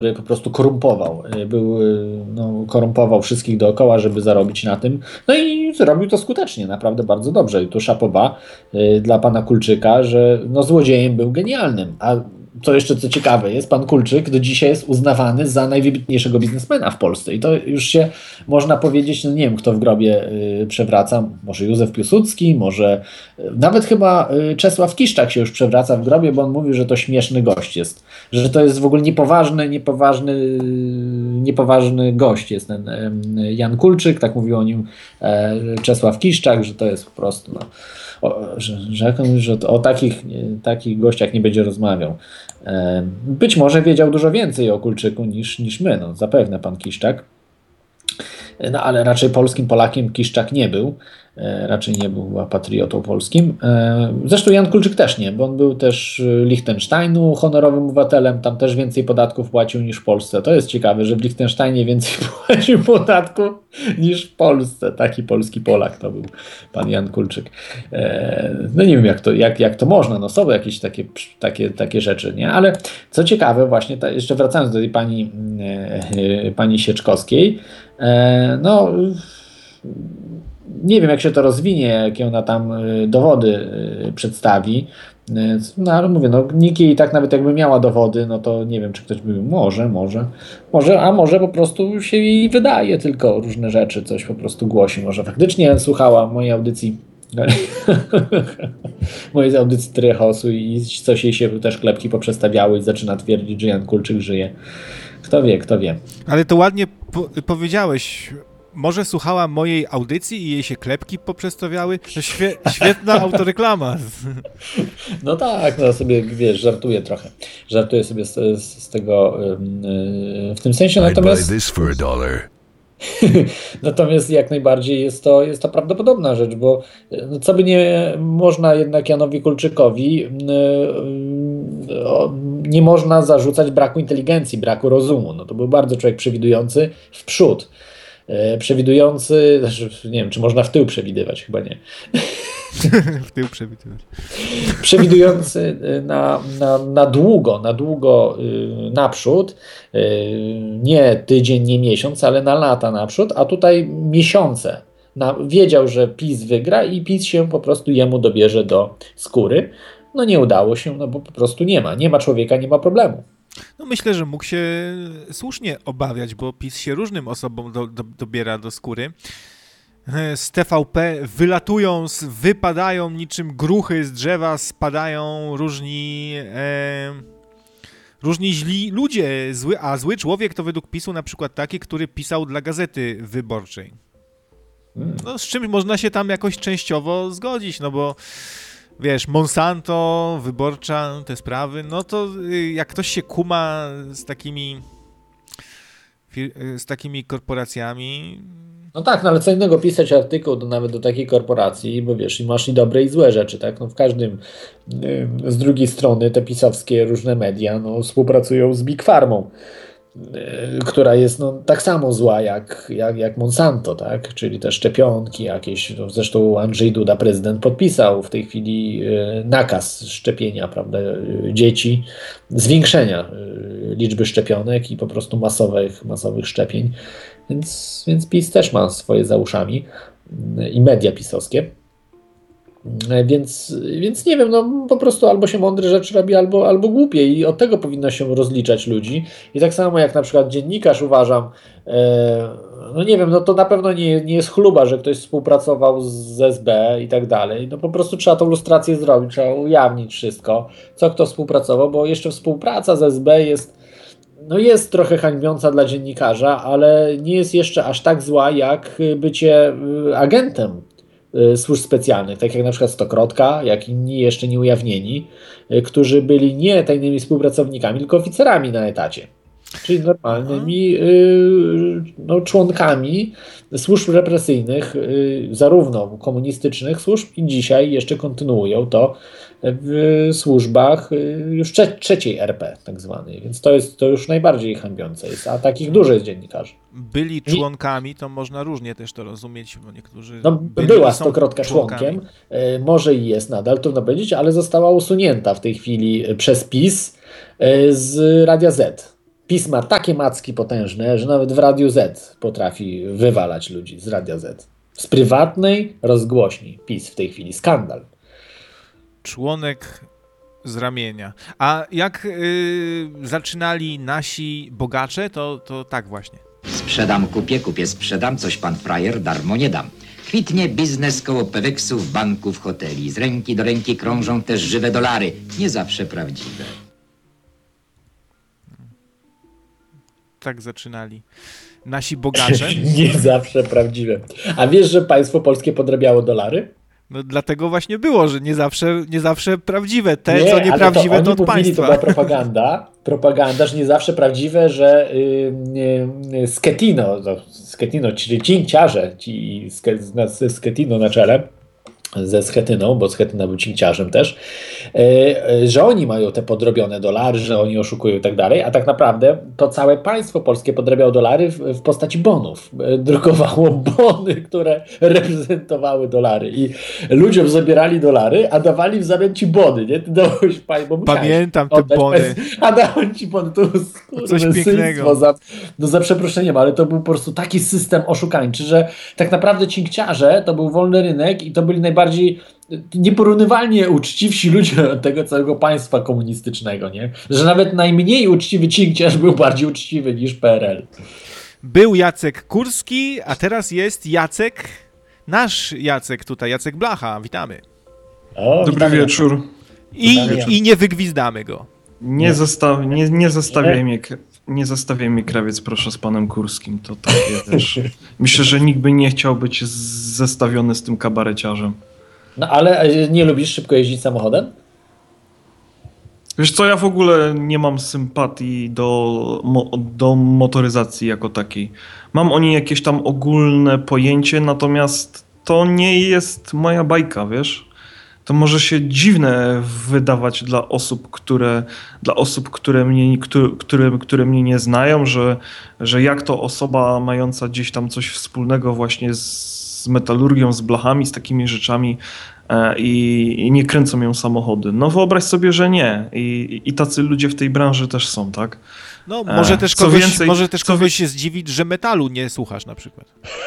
po prostu korumpował. Korumpował wszystkich dookoła, żeby zarobić na tym. No i zrobił to skutecznie, naprawdę bardzo dobrze. I tu chapeau bas dla pana Kulczyka, że złodziejem był genialnym. A co jeszcze co ciekawe jest, pan Kulczyk do dzisiaj jest uznawany za najwybitniejszego biznesmena w Polsce. I to już się można powiedzieć, nie wiem kto w grobie przewraca, może Józef Piłsudski, może nawet chyba Czesław Kiszczak się już przewraca w grobie, bo on mówi, że to śmieszny gość jest. Że to jest w ogóle niepoważny gość jest ten Jan Kulczyk, tak mówił o nim Czesław Kiszczak, że to jest po prostu że o takich gościach nie będzie rozmawiał. Być może wiedział dużo więcej o Kulczyku niż my, zapewne pan Kiszczak. Ale raczej polskim Polakiem Kiszczak nie był. Raczej nie był patriotą polskim. Zresztą Jan Kulczyk też nie, bo on był też Liechtensteinu honorowym obywatelem, tam też więcej podatków płacił niż w Polsce. To jest ciekawe, że w Liechtensteinie więcej płacił podatków niż w Polsce. Taki polski Polak to był pan Jan Kulczyk. Nie wiem jak to można, są jakieś takie rzeczy, nie? Ale co ciekawe właśnie, jeszcze wracając do tej pani Sieczkowskiej, nie wiem, jak się to rozwinie, jakie ona tam dowody przedstawi. Ale mówię, nikt jej tak nawet jakby miała dowody, to nie wiem, czy ktoś by a może po prostu się jej wydaje tylko różne rzeczy, coś po prostu głosi. Może faktycznie słuchała mojej audycji Trychosu i coś jej się też klepki poprzestawiały i zaczyna twierdzić, że Jan Kulczyk żyje. Kto wie. Ale to ładnie powiedziałeś. Może słuchała mojej audycji i jej się klepki poprzestawiały? Świetna autoreklama. No tak, sobie, żartuję trochę. Żartuję sobie z tego w tym sensie, natomiast jak najbardziej jest to prawdopodobna rzecz, bo co by nie można jednak Janowi Kulczykowi, nie można zarzucać braku inteligencji, braku rozumu. To był bardzo człowiek przewidujący w przód. Przewidujący, nie wiem, czy można w tył przewidywać, chyba nie. W tył przewidywać. Przewidujący na długo naprzód, nie tydzień, nie miesiąc, ale na lata naprzód, a tutaj miesiące. Wiedział, że PiS wygra i PiS się po prostu jemu dobierze do skóry. Nie udało się, bo po prostu nie ma człowieka, nie ma problemu. Myślę, że mógł się słusznie obawiać, bo PiS się różnym osobom dobiera do skóry. Z TVP wypadają niczym gruchy z drzewa, spadają różni źli ludzie, a zły człowiek to według PiS-u na przykład taki, który pisał dla Gazety Wyborczej. Z czymś można się tam jakoś częściowo zgodzić, bo wiesz, Monsanto, Wyborcza, te sprawy, to jak ktoś się kuma z takimi korporacjami... Tak, ale co innego pisać artykuł nawet do takiej korporacji, bo wiesz, masz i dobre i złe rzeczy, tak? W każdym, z drugiej strony te pisowskie różne media współpracują z Big Pharmą, która jest tak samo zła jak Monsanto, tak? Czyli te szczepionki jakieś. Zresztą Andrzej Duda, prezydent, podpisał w tej chwili nakaz szczepienia, prawda, dzieci, zwiększenia liczby szczepionek i po prostu masowych szczepień. Więc PiS też ma swoje za uszami i media pisowskie. Więc nie wiem, po prostu albo się mądre rzeczy robi, albo głupie i od tego powinno się rozliczać ludzi. I tak samo jak na przykład dziennikarz, uważam, nie wiem, to na pewno nie jest chluba, że ktoś współpracował z SB i tak dalej. Po prostu trzeba tą lustrację zrobić, trzeba ujawnić wszystko, co kto współpracował, bo jeszcze współpraca z SB jest trochę hańbiąca dla dziennikarza, ale nie jest jeszcze aż tak zła jak bycie agentem służb specjalnych, tak jak na przykład Stokrotka, jak inni jeszcze nie ujawnieni, którzy byli nie tajnymi współpracownikami, tylko oficerami na etacie. Czyli normalnymi członkami służb represyjnych, zarówno komunistycznych służb i dzisiaj jeszcze kontynuują to w służbach już trzeciej RP tak zwanej, więc to już najbardziej hańbiące jest, a takich dużo jest dziennikarzy. Byli członkami, to można różnie też to rozumieć, bo niektórzy... Była Stokrotka członkiem, może i jest nadal, trudno powiedzieć, ale została usunięta w tej chwili przez PiS z Radia Z. PiS ma takie macki potężne, że nawet w Radiu Z potrafi wywalać ludzi z Radia Z. Z prywatnej rozgłośni PiS w tej chwili. Skandal. Członek z ramienia. A jak zaczynali nasi bogacze, to tak właśnie. Sprzedam, kupię, sprzedam, coś pan frajer darmo nie dam. Kwitnie biznes koło peweksów, banków, hoteli. Z ręki do ręki krążą też żywe dolary, nie zawsze prawdziwe. Tak zaczynali nasi bogacze. Nie zawsze prawdziwe. A wiesz, że państwo polskie podrabiało dolary? No dlatego właśnie było, że nie zawsze prawdziwe. Te, nie, co nieprawdziwe, to od mówili, państwa. To była propaganda, że nie zawsze prawdziwe, że Schettino, czyli cinkciarze, z Schettino na czele, ze Schettyną, bo Schettyna był cinkciarzem też, że oni mają te podrobione dolary, że oni oszukują i tak dalej, a tak naprawdę to całe państwo polskie podrabiało dolary w postaci bonów. Drukowało bony, które reprezentowały dolary i ludziom zabierali dolary, a dawali w zamian ci bony, nie? Ty dałeś, bo pamiętam te bony. A dałem ci bony, to coś pięknego. Za przeproszeniem, ale to był po prostu taki system oszukańczy, że tak naprawdę cinkciarze to był wolny rynek i to byli najbardziej nieporównywalnie uczciwsi ludzie od tego całego państwa komunistycznego, nie? Że nawet najmniej uczciwy cinkciarz był bardziej uczciwy niż PRL. Był Jacek Kurski, a teraz jest Jacek, nasz Jacek tutaj, Jacek Blacha. Witamy. Dobry wieczór. I nie wygwizdamy go. Nie zostawiaj mnie krawiec, proszę, z panem Kurskim. To takie też. Myślę, że nikt by nie chciał być zestawiony z tym kabareciarzem. No ale nie lubisz szybko jeździć samochodem? Wiesz co, ja w ogóle nie mam sympatii do motoryzacji jako takiej. Mam o niej jakieś tam ogólne pojęcie, natomiast to nie jest moja bajka, wiesz? To może się dziwne wydawać dla osób, które mnie nie znają, że jak to osoba mająca gdzieś tam coś wspólnego właśnie z metalurgią, z blachami, z takimi rzeczami i nie kręcą ją samochody. No wyobraź sobie, że nie. I tacy ludzie w tej branży też są, tak? No może też kogoś się zdziwić, że metalu nie słuchasz na przykład.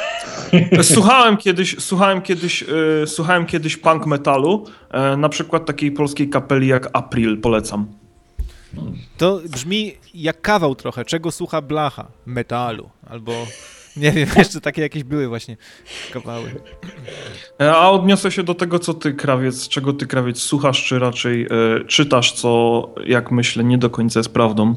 Słuchałem kiedyś punk metalu, na przykład takiej polskiej kapeli jak April, polecam. To brzmi jak kawał trochę. Czego słucha Blacha? Metalu. Albo nie wiem, jeszcze takie jakieś były właśnie kawały. A odniosę się do tego, czego ty, krawiec, słuchasz, czy raczej czytasz, co, jak myślę, nie do końca jest prawdą.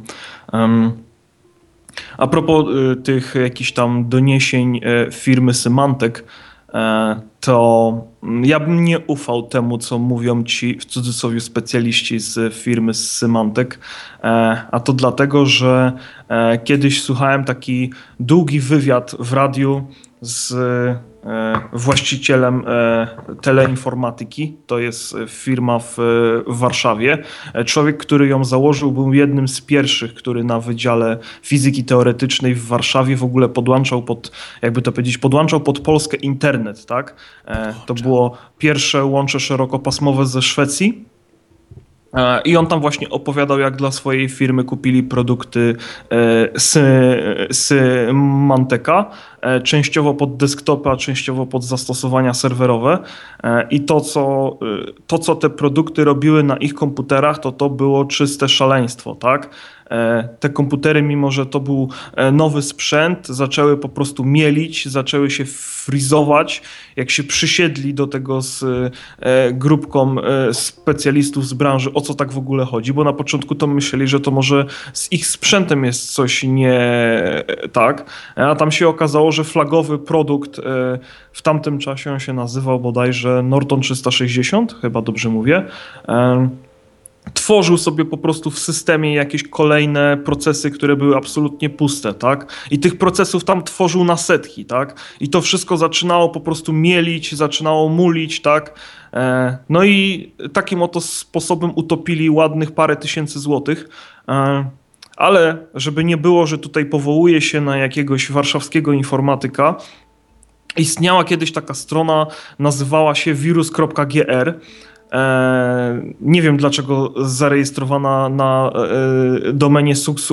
A propos tych jakichś tam doniesień firmy Symantec, to ja bym nie ufał temu, co mówią ci w cudzysłowie specjaliści z firmy Symantec, a to dlatego, że kiedyś słuchałem taki długi wywiad w radiu z właścicielem Teleinformatyki, to jest firma w Warszawie. Człowiek, który ją założył, był jednym z pierwszych, który na Wydziale Fizyki Teoretycznej w Warszawie w ogóle podłączał pod Polskę internet, tak? To było pierwsze łącze szerokopasmowe ze Szwecji. I on tam właśnie opowiadał, jak dla swojej firmy kupili produkty Symanteca, częściowo pod desktopa, częściowo pod zastosowania serwerowe. I to, co te produkty robiły na ich komputerach, to było czyste szaleństwo, tak? Te komputery, mimo że to był nowy sprzęt, zaczęły po prostu mielić, zaczęły się frizować. Jak się przysiedli do tego z grupką specjalistów z branży, o co tak w ogóle chodzi, bo na początku to myśleli, że to może z ich sprzętem jest coś nie tak, a tam się okazało, że flagowy produkt w tamtym czasie on się nazywał bodajże Norton 360, chyba dobrze mówię, tworzył sobie po prostu w systemie jakieś kolejne procesy, które były absolutnie puste, tak? I tych procesów tam tworzył na setki, tak? I to wszystko zaczynało po prostu mielić, zaczynało mulić, tak? No i takim oto sposobem utopili ładnych parę tysięcy złotych. Ale żeby nie było, że tutaj powołuje się na jakiegoś warszawskiego informatyka, istniała kiedyś taka strona, nazywała się wirus.gr. Nie wiem dlaczego zarejestrowana na domenie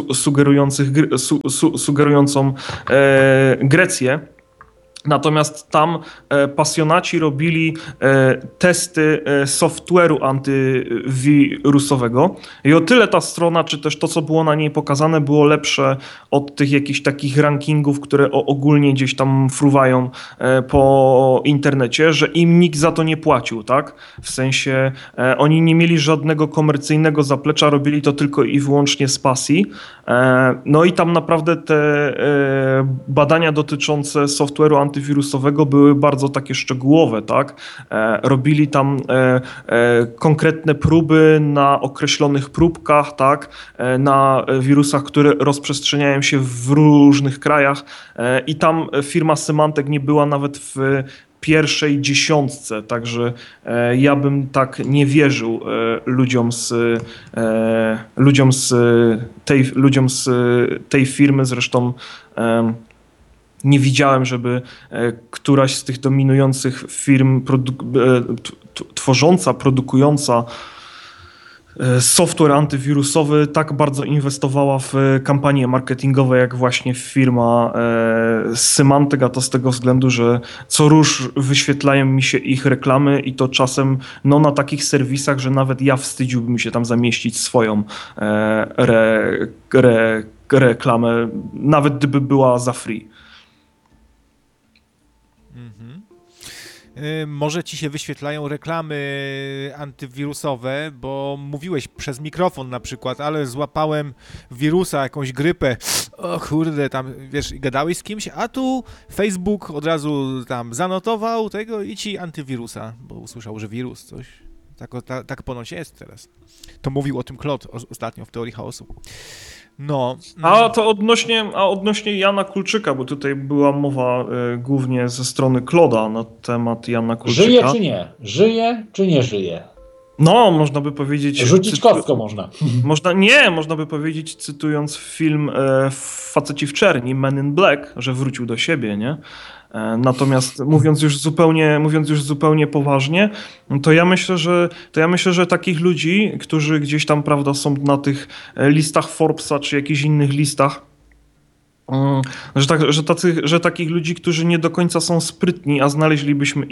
sugerującą Grecję. Natomiast tam pasjonaci robili testy software'u antywirusowego i o tyle ta strona, czy też to, co było na niej pokazane, było lepsze od tych jakichś takich rankingów, które ogólnie gdzieś tam fruwają po internecie, że im nikt za to nie płacił, tak? W sensie oni nie mieli żadnego komercyjnego zaplecza, robili to tylko i wyłącznie z pasji. No i tam naprawdę te badania dotyczące software'u antywirusowego były bardzo takie szczegółowe, tak? Robili tam konkretne próby na określonych próbkach, tak? Na wirusach, które rozprzestrzeniają się w różnych krajach i tam firma Symantec nie była nawet w pierwszej dziesiątce, także ja bym tak nie wierzył ludziom z tej firmy, zresztą nie widziałem, żeby któraś z tych dominujących firm produkująca software antywirusowy tak bardzo inwestowała w kampanie marketingowe, jak właśnie firma Symantec, a to z tego względu, że co rusz wyświetlają mi się ich reklamy i to czasem na takich serwisach, że nawet ja wstydziłbym się tam zamieścić swoją reklamę, nawet gdyby była za free. Może ci się wyświetlają reklamy antywirusowe, bo mówiłeś przez mikrofon na przykład, ale złapałem wirusa, jakąś grypę, o kurde, tam wiesz, gadałeś z kimś, a tu Facebook od razu tam zanotował tego i ci antywirusa, bo usłyszał, że wirus, coś. Tak ponoć jest teraz. To mówił o tym Claude ostatnio w Teorii Chaosu. No. A to odnośnie Jana Kulczyka, bo tutaj była mowa głównie ze strony Claude'a na temat Jana Kulczyka. Żyje czy nie? Żyje czy nie żyje? No, można by powiedzieć... Rzucić kostką można. Można by powiedzieć, cytując film Faceci w czerni, Men in Black, że wrócił do siebie, nie? Natomiast mówiąc już zupełnie poważnie, to ja myślę, że takich ludzi, którzy gdzieś tam, prawda, są na tych listach Forbesa czy jakichś innych listach, że takich ludzi, którzy nie do końca są sprytni, a znaleźlibyśmy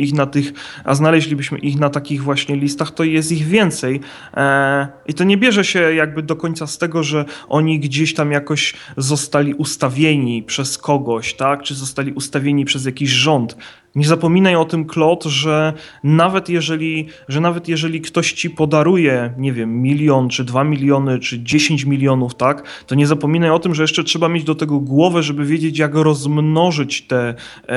ich na takich właśnie listach, to jest ich więcej. I to nie bierze się jakby do końca z tego, że oni gdzieś tam jakoś zostali ustawieni przez kogoś, tak? Czy zostali ustawieni przez jakiś rząd. Nie zapominaj o tym, Claude, że nawet jeżeli ktoś ci podaruje, nie wiem, 1 milion, czy 2 miliony, czy 10 milionów, tak, to nie zapominaj o tym, że jeszcze trzeba mieć do tego głowę, żeby wiedzieć, jak rozmnożyć te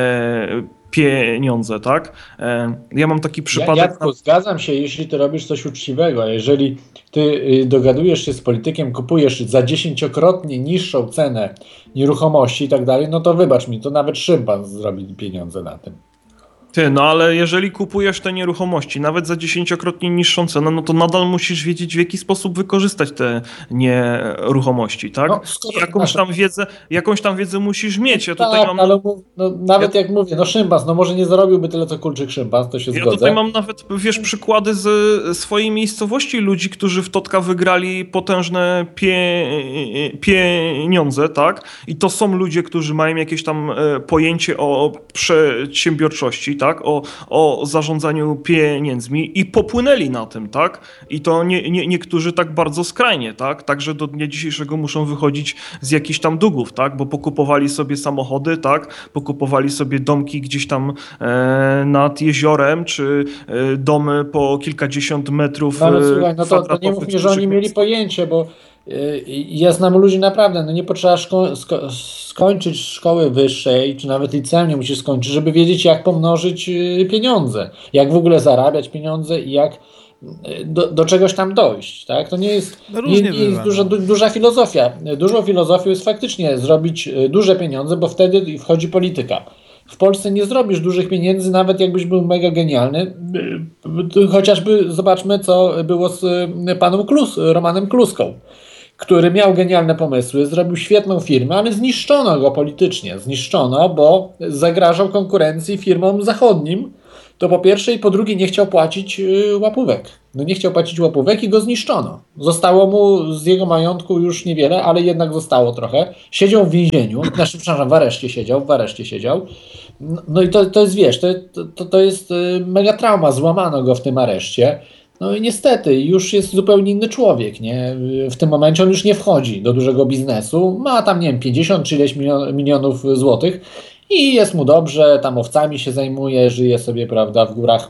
pieniądze, tak? Ja mam taki przypadek... Jacku, zgadzam się, jeśli ty robisz coś uczciwego, a jeżeli ty dogadujesz się z politykiem, kupujesz za 10-krotnie niższą cenę nieruchomości i tak dalej, no to wybacz mi, to nawet szympan zrobi pieniądze na tym. No ale jeżeli kupujesz te nieruchomości nawet za 10-krotnie niższą cenę, no to nadal musisz wiedzieć, w jaki sposób wykorzystać te nieruchomości, tak? No, jakąś tam wiedzę musisz mieć. Ja tutaj mam... ale nawet jak mówię, szympans, może nie zarobiłby tyle, co Kulczyk szympans, to się zgodzę. Ja tutaj mam nawet, przykłady z swojej miejscowości ludzi, którzy w Totka wygrali potężne pieniądze, tak? I to są ludzie, którzy mają jakieś tam pojęcie o przedsiębiorczości, tak? O zarządzaniu pieniędzmi i popłynęli na tym, tak? I to niektórzy tak bardzo skrajnie, tak? Także do dnia dzisiejszego muszą wychodzić z jakichś tam długów, tak? Bo pokupowali sobie samochody, tak? Pokupowali sobie domki gdzieś tam nad jeziorem, czy domy po kilkadziesiąt metrów. Słuchaj, to nie mów mi, że oni mieli pojęcie, bo ja znam ludzi naprawdę, nie potrzeba skończyć szkoły wyższej, czy nawet liceum nie musisz skończyć, żeby wiedzieć, jak pomnożyć pieniądze, jak w ogóle zarabiać pieniądze i jak do czegoś tam dojść, tak? To nie jest, nie jest duża filozofia. Dużą filozofią jest faktycznie zrobić duże pieniądze, bo wtedy wchodzi polityka. W Polsce nie zrobisz dużych pieniędzy, nawet jakbyś był mega genialny. Chociażby zobaczmy, co było z panem Romanem Kluską, który miał genialne pomysły, zrobił świetną firmę, ale zniszczono go politycznie. Zniszczono, bo zagrażał konkurencji firmom zachodnim, to po pierwsze i po drugie nie chciał płacić łapówek. No nie chciał płacić łapówek i go zniszczono. Zostało mu z jego majątku już niewiele, ale jednak zostało trochę. Siedział w więzieniu, przepraszam, w areszcie siedział. No i to jest, wiesz, to jest mega trauma, złamano go w tym areszcie. No i niestety, już jest zupełnie inny człowiek, nie? W tym momencie on już nie wchodzi do dużego biznesu, ma tam, nie wiem, 50 czy ileś milionów złotych i jest mu dobrze, tam owcami się zajmuje, żyje sobie, prawda, w górach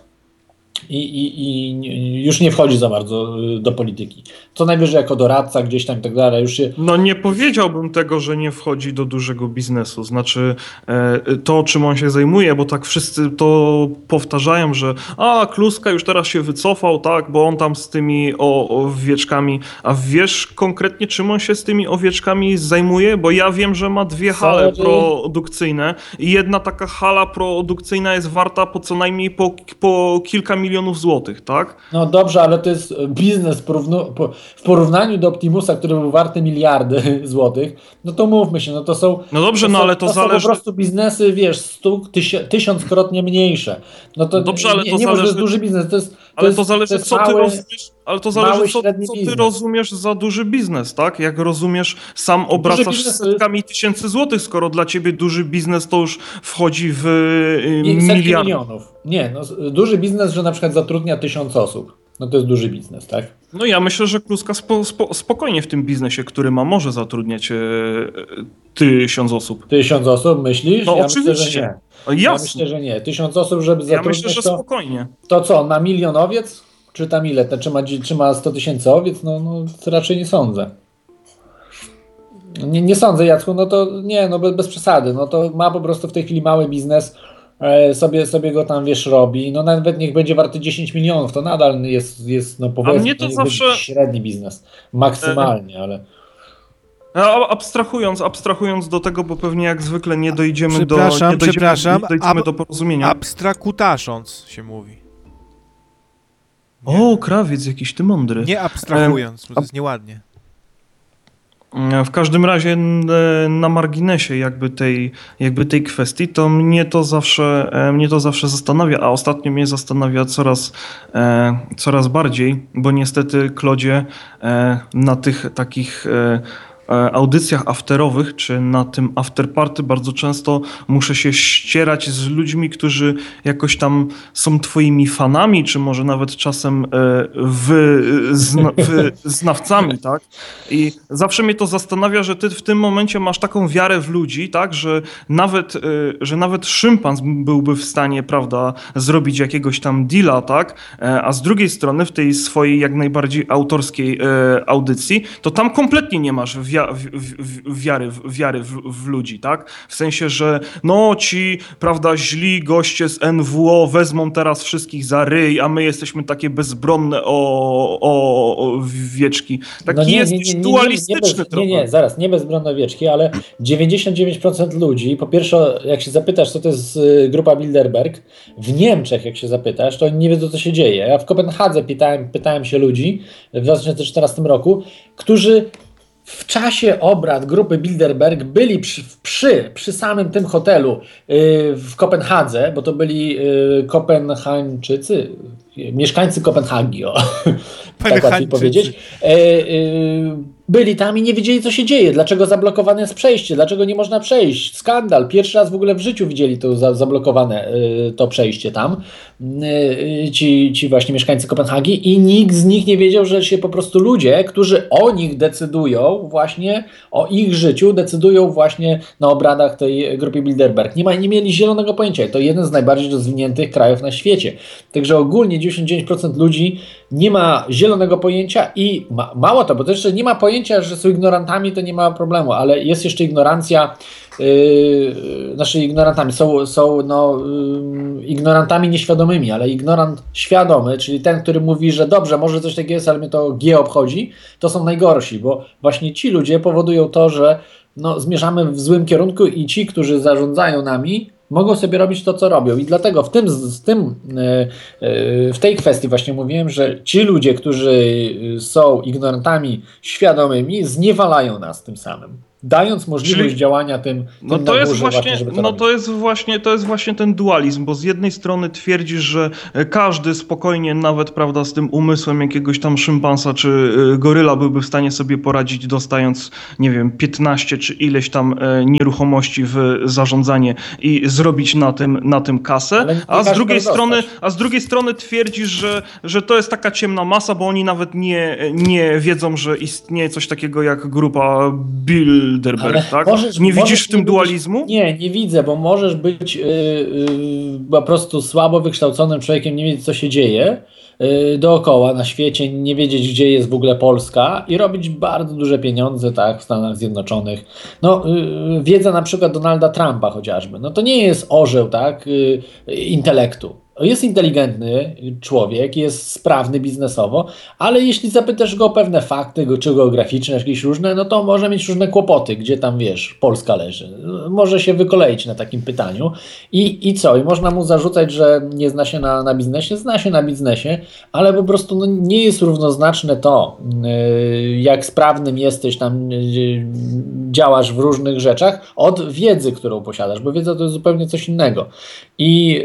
i już nie wchodzi za bardzo do polityki. Co najwyżej jako doradca gdzieś tam i tak dalej. Już się... No nie powiedziałbym tego, że nie wchodzi do dużego biznesu. Znaczy to, czym on się zajmuje, bo tak wszyscy to powtarzają, że Kluska już teraz się wycofał, tak, bo on tam z tymi owieczkami. A wiesz konkretnie, czym on się z tymi owieczkami zajmuje? Bo ja wiem, że ma 2 hale produkcyjne i jedna taka hala produkcyjna jest warta co najmniej po kilka milionów złotych, tak? No dobrze, ale to jest biznes w porównaniu do Optimusa, który był warty miliardy złotych, no to mówmy się, no to są... No dobrze, ale to zależy... są po prostu biznesy, wiesz, 1000-krotnie mniejsze. No to dobrze, ale to nie zależy... to jest duży biznes, to zależy, co ty rozumiesz. Ale to zależy, co ty rozumiesz za duży biznes, tak? Jak rozumiesz, sam obracasz setkami tysięcy złotych, skoro dla ciebie duży biznes to już wchodzi w miliardy. Milionów. Nie, no, duży biznes, że na przykład zatrudnia 1000 osób. No to jest duży biznes, tak? No ja myślę, że Kluska spokojnie w tym biznesie, który może zatrudniać 1000 osób. 1000 osób, myślisz? No ja oczywiście. Myślę, że nie. Ja myślę, że nie. 1000 osób, żeby zatrudniać, myślę, że spokojnie. To co, na milion owiec? Czy tam ile? Czy ma 100 000 owiec? No to raczej nie sądzę. Nie sądzę, Jacku, no to nie, no bez przesady. No to ma po prostu w tej chwili mały biznes, sobie go tam, wiesz, robi. No nawet niech będzie warty 10 milionów, to nadal jest no powiedzmy, a mnie to zawsze... średni biznes. Maksymalnie, ale... Abstrahując do tego, bo pewnie jak zwykle nie dojdziemy do porozumienia. Abstrakutasząc się mówi. O, krawiec, jakiś ty mądry. Nie abstrahując, bo to jest nieładnie. W każdym razie na marginesie jakby tej kwestii, to mnie to zawsze zastanawia, a ostatnio mnie zastanawia coraz bardziej, bo niestety, Klodzie, na tych takich audycjach afterowych, czy na tym afterparty bardzo często muszę się ścierać z ludźmi, którzy jakoś tam są twoimi fanami, czy może nawet czasem znawcami, tak? I zawsze mnie to zastanawia, że ty w tym momencie masz taką wiarę w ludzi, tak? Że nawet szympanz byłby w stanie, prawda, zrobić jakiegoś tam deala, tak? A z drugiej strony w tej swojej jak najbardziej autorskiej audycji, to tam kompletnie nie masz wiary w ludzi, tak? W sensie, że no ci, prawda, źli goście z NWO wezmą teraz wszystkich za ryj, a my jesteśmy takie bezbronne wieczki. Taki jest dualistyczny trochę. Nie, zaraz, nie bezbronne wieczki, ale 99% ludzi, po pierwsze, jak się zapytasz, co to jest grupa Bilderberg, w Niemczech, jak się zapytasz, to oni nie wiedzą, co się dzieje. Ja w Kopenhadze pytałem się ludzi w 2014 roku, którzy w czasie obrad grupy Bilderberg byli przy samym tym hotelu w Kopenhadze, bo to byli Kopenhańczycy, mieszkańcy Kopenhagi, tak łatwiej powiedzieć. Byli tam i nie wiedzieli, co się dzieje, dlaczego zablokowane jest przejście, dlaczego nie można przejść. Skandal. Pierwszy raz w ogóle w życiu widzieli to zablokowane to przejście tam. Ci właśnie mieszkańcy Kopenhagi i nikt z nich nie wiedział, że się po prostu ludzie, którzy o nich decydują właśnie, o ich życiu decydują właśnie na obradach tej grupy Bilderberg. Nie mieli zielonego pojęcia. To jeden z najbardziej rozwiniętych krajów na świecie. Także ogólnie 99% ludzi nie ma zielonego pojęcia i mało to, bo to jeszcze nie ma pojęcia, że są ignorantami, to nie ma problemu, ale jest jeszcze ignorancja, ignorantami są ignorantami nieświadomymi, ale ignorant świadomy, czyli ten, który mówi, że dobrze, może coś takiego jest, ale mnie to obchodzi, to są najgorsi, bo właśnie ci ludzie powodują to, że zmierzamy w złym kierunku i ci, którzy zarządzają nami, mogą sobie robić to, co robią. I dlatego w tej kwestii właśnie mówiłem, że ci ludzie, którzy są ignorantami świadomymi, zniewalają nas tym samym. dając możliwość działania tym no tym to na jest górze właśnie, żeby to no robić. to jest właśnie ten dualizm, bo z jednej strony twierdzisz, że każdy spokojnie, nawet prawda, z tym umysłem jakiegoś tam szympansa czy goryla byłby w stanie sobie poradzić, dostając, nie wiem, 15 czy ileś tam nieruchomości w zarządzanie i zrobić na tym kasę, a z drugiej strony twierdzisz, że to jest taka ciemna masa, bo oni nawet nie wiedzą, że istnieje coś takiego jak grupa Bilderberg, tak? Nie widzisz w tym dualizmu? Nie widzę, bo możesz być po prostu słabo wykształconym człowiekiem, nie wiedzieć, co się dzieje dookoła na świecie, nie wiedzieć, gdzie jest w ogóle Polska i robić bardzo duże pieniądze, tak, w Stanach Zjednoczonych. No, wiedza na przykład Donalda Trumpa chociażby, no to nie jest orzeł, tak, intelektu. Jest inteligentny człowiek, jest sprawny biznesowo, ale jeśli zapytasz go o pewne fakty, czy geograficzne, jakieś różne, no to może mieć różne kłopoty, gdzie tam, wiesz, Polska leży. Może się wykoleić na takim pytaniu i co? I można mu zarzucać, że nie zna się na biznesie? Zna się na biznesie, ale po prostu no, nie jest równoznaczne to, jak sprawnym jesteś tam, działasz w różnych rzeczach, od wiedzy, którą posiadasz, bo wiedza to jest zupełnie coś innego. I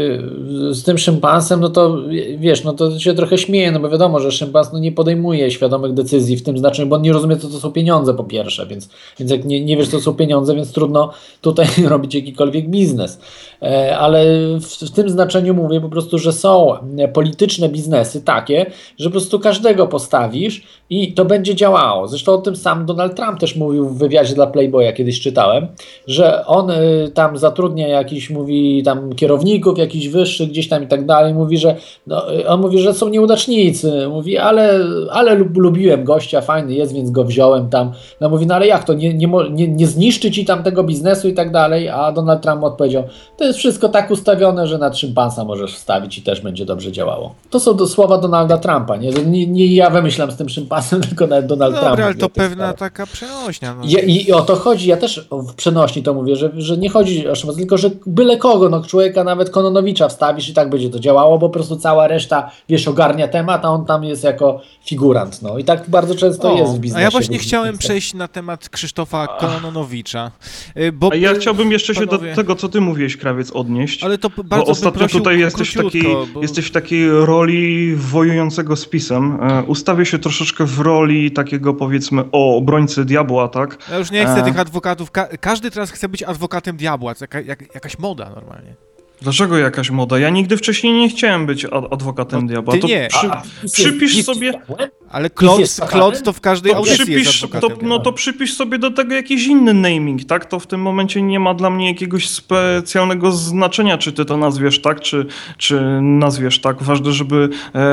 z tym szympansem, no to wiesz, no to się trochę śmieję, no bo wiadomo, że szympans no nie podejmuje świadomych decyzji w tym znaczeniu, bo on nie rozumie, co to są pieniądze po pierwsze, więc jak nie wiesz, co to są pieniądze, więc trudno tutaj robić jakikolwiek biznes. Ale w tym znaczeniu mówię po prostu, że są polityczne biznesy takie, że po prostu każdego postawisz i to będzie działało. Zresztą o tym sam Donald Trump też mówił w wywiadzie dla Playboya, kiedyś czytałem, że on tam zatrudnia jakichś, mówi tam kierowników jakichś wyższych gdzieś tam i tak dalej, mówi, że no, on mówi, że są nieudacznicy, mówi, ale lubiłem gościa, fajny jest, więc go wziąłem tam. No mówi, no ale jak to, nie zniszczy ci tam tego biznesu i tak dalej, a Donald Trump odpowiedział, to jest wszystko tak ustawione, że na szympansa możesz wstawić i też będzie dobrze działało. To są słowa Donalda Trumpa, nie ja wymyślam z tym szympansem, tylko nawet Donald Trump. Dobra, ale to pewna taka przenośnia. No. I o to chodzi, ja też w przenośni to mówię, że nie chodzi o szympas, tylko że byle kogo, no człowieka nawet Kononowicza wstawisz i tak będzie to działało, bo po prostu cała reszta, wiesz, ogarnia temat, a on tam jest jako figurant, no i tak bardzo często jest w biznesie. A ja właśnie chciałem przejść na temat Krzysztofa Kononowicza. A ja chciałbym jeszcze się do tego, co ty mówiłeś, Krawiec, odnieść. Ale to bardzo bo ostatnio tutaj jesteś w takiej roli wojującego z PiS-em. Ustawię się troszeczkę w roli takiego, powiedzmy, obrońcy diabła, tak? Ja już nie chcę tych adwokatów. Każdy teraz chce być adwokatem diabła. To jakaś moda normalnie. Dlaczego jakaś moda? Ja nigdy wcześniej nie chciałem być adwokatem diabła. Ty to nie. Przypisz sobie... Ale Klot to w każdej audycji jest adwokatem diabła. No to przypisz sobie do tego jakiś inny naming, tak? To w tym momencie nie ma dla mnie jakiegoś specjalnego znaczenia, czy ty to nazwiesz tak, czy nazwiesz tak. Ważne, żeby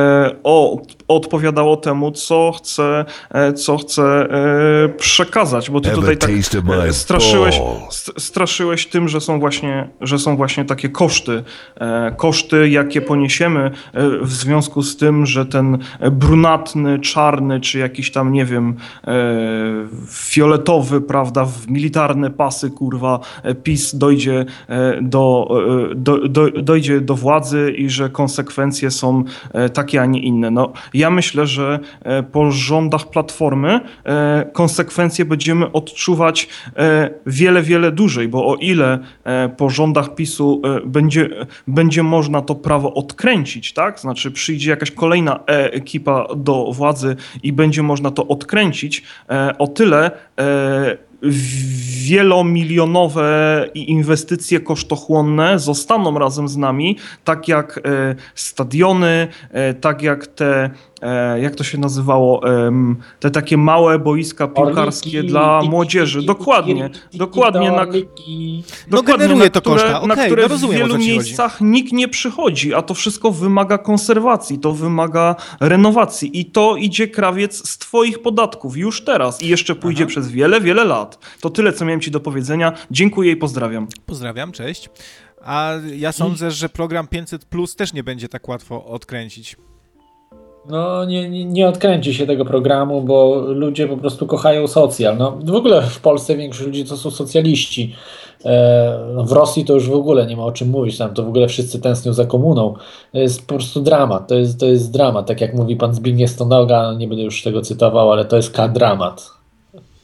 odpowiadało temu, co chce przekazać, bo ty tutaj tak straszyłeś tym, że są właśnie takie koszty, jakie poniesiemy w związku z tym, że ten brunatny, czarny, czy jakiś tam, nie wiem, fioletowy, prawda, w militarne pasy, kurwa, PiS dojdzie do władzy i że konsekwencje są takie, a nie inne. No, ja myślę, że po rządach Platformy konsekwencje będziemy odczuwać wiele, wiele dłużej, bo o ile po rządach PiS-u będzie można to prawo odkręcić, tak? Znaczy przyjdzie jakaś kolejna ekipa do władzy i będzie można to odkręcić, o tyle wielomilionowe inwestycje kosztochłonne zostaną razem z nami, tak jak stadiony, tak jak te, jak to się nazywało, te takie małe boiska piłkarskie dla młodzieży. Dokładnie. Generuje to koszta. Na które w wielu miejscach nikt nie przychodzi, a to wszystko wymaga konserwacji, to wymaga renowacji i to idzie, Krawiec, z twoich podatków już teraz i jeszcze pójdzie przez wiele, wiele lat. To tyle, co miałem ci do powiedzenia. Dziękuję i pozdrawiam. Pozdrawiam, cześć. A ja sądzę, że program 500+ też nie będzie tak łatwo odkręcić. No nie odkręci się tego programu, bo ludzie po prostu kochają socjal. No, w ogóle w Polsce większość ludzi to są socjaliści. W Rosji to już w ogóle nie ma o czym mówić, tam to w ogóle wszyscy tęsknią za komuną. To jest po prostu dramat, to jest dramat. Tak jak mówi pan Zbigniew Stonoga, nie będę już tego cytował, ale to jest dramat.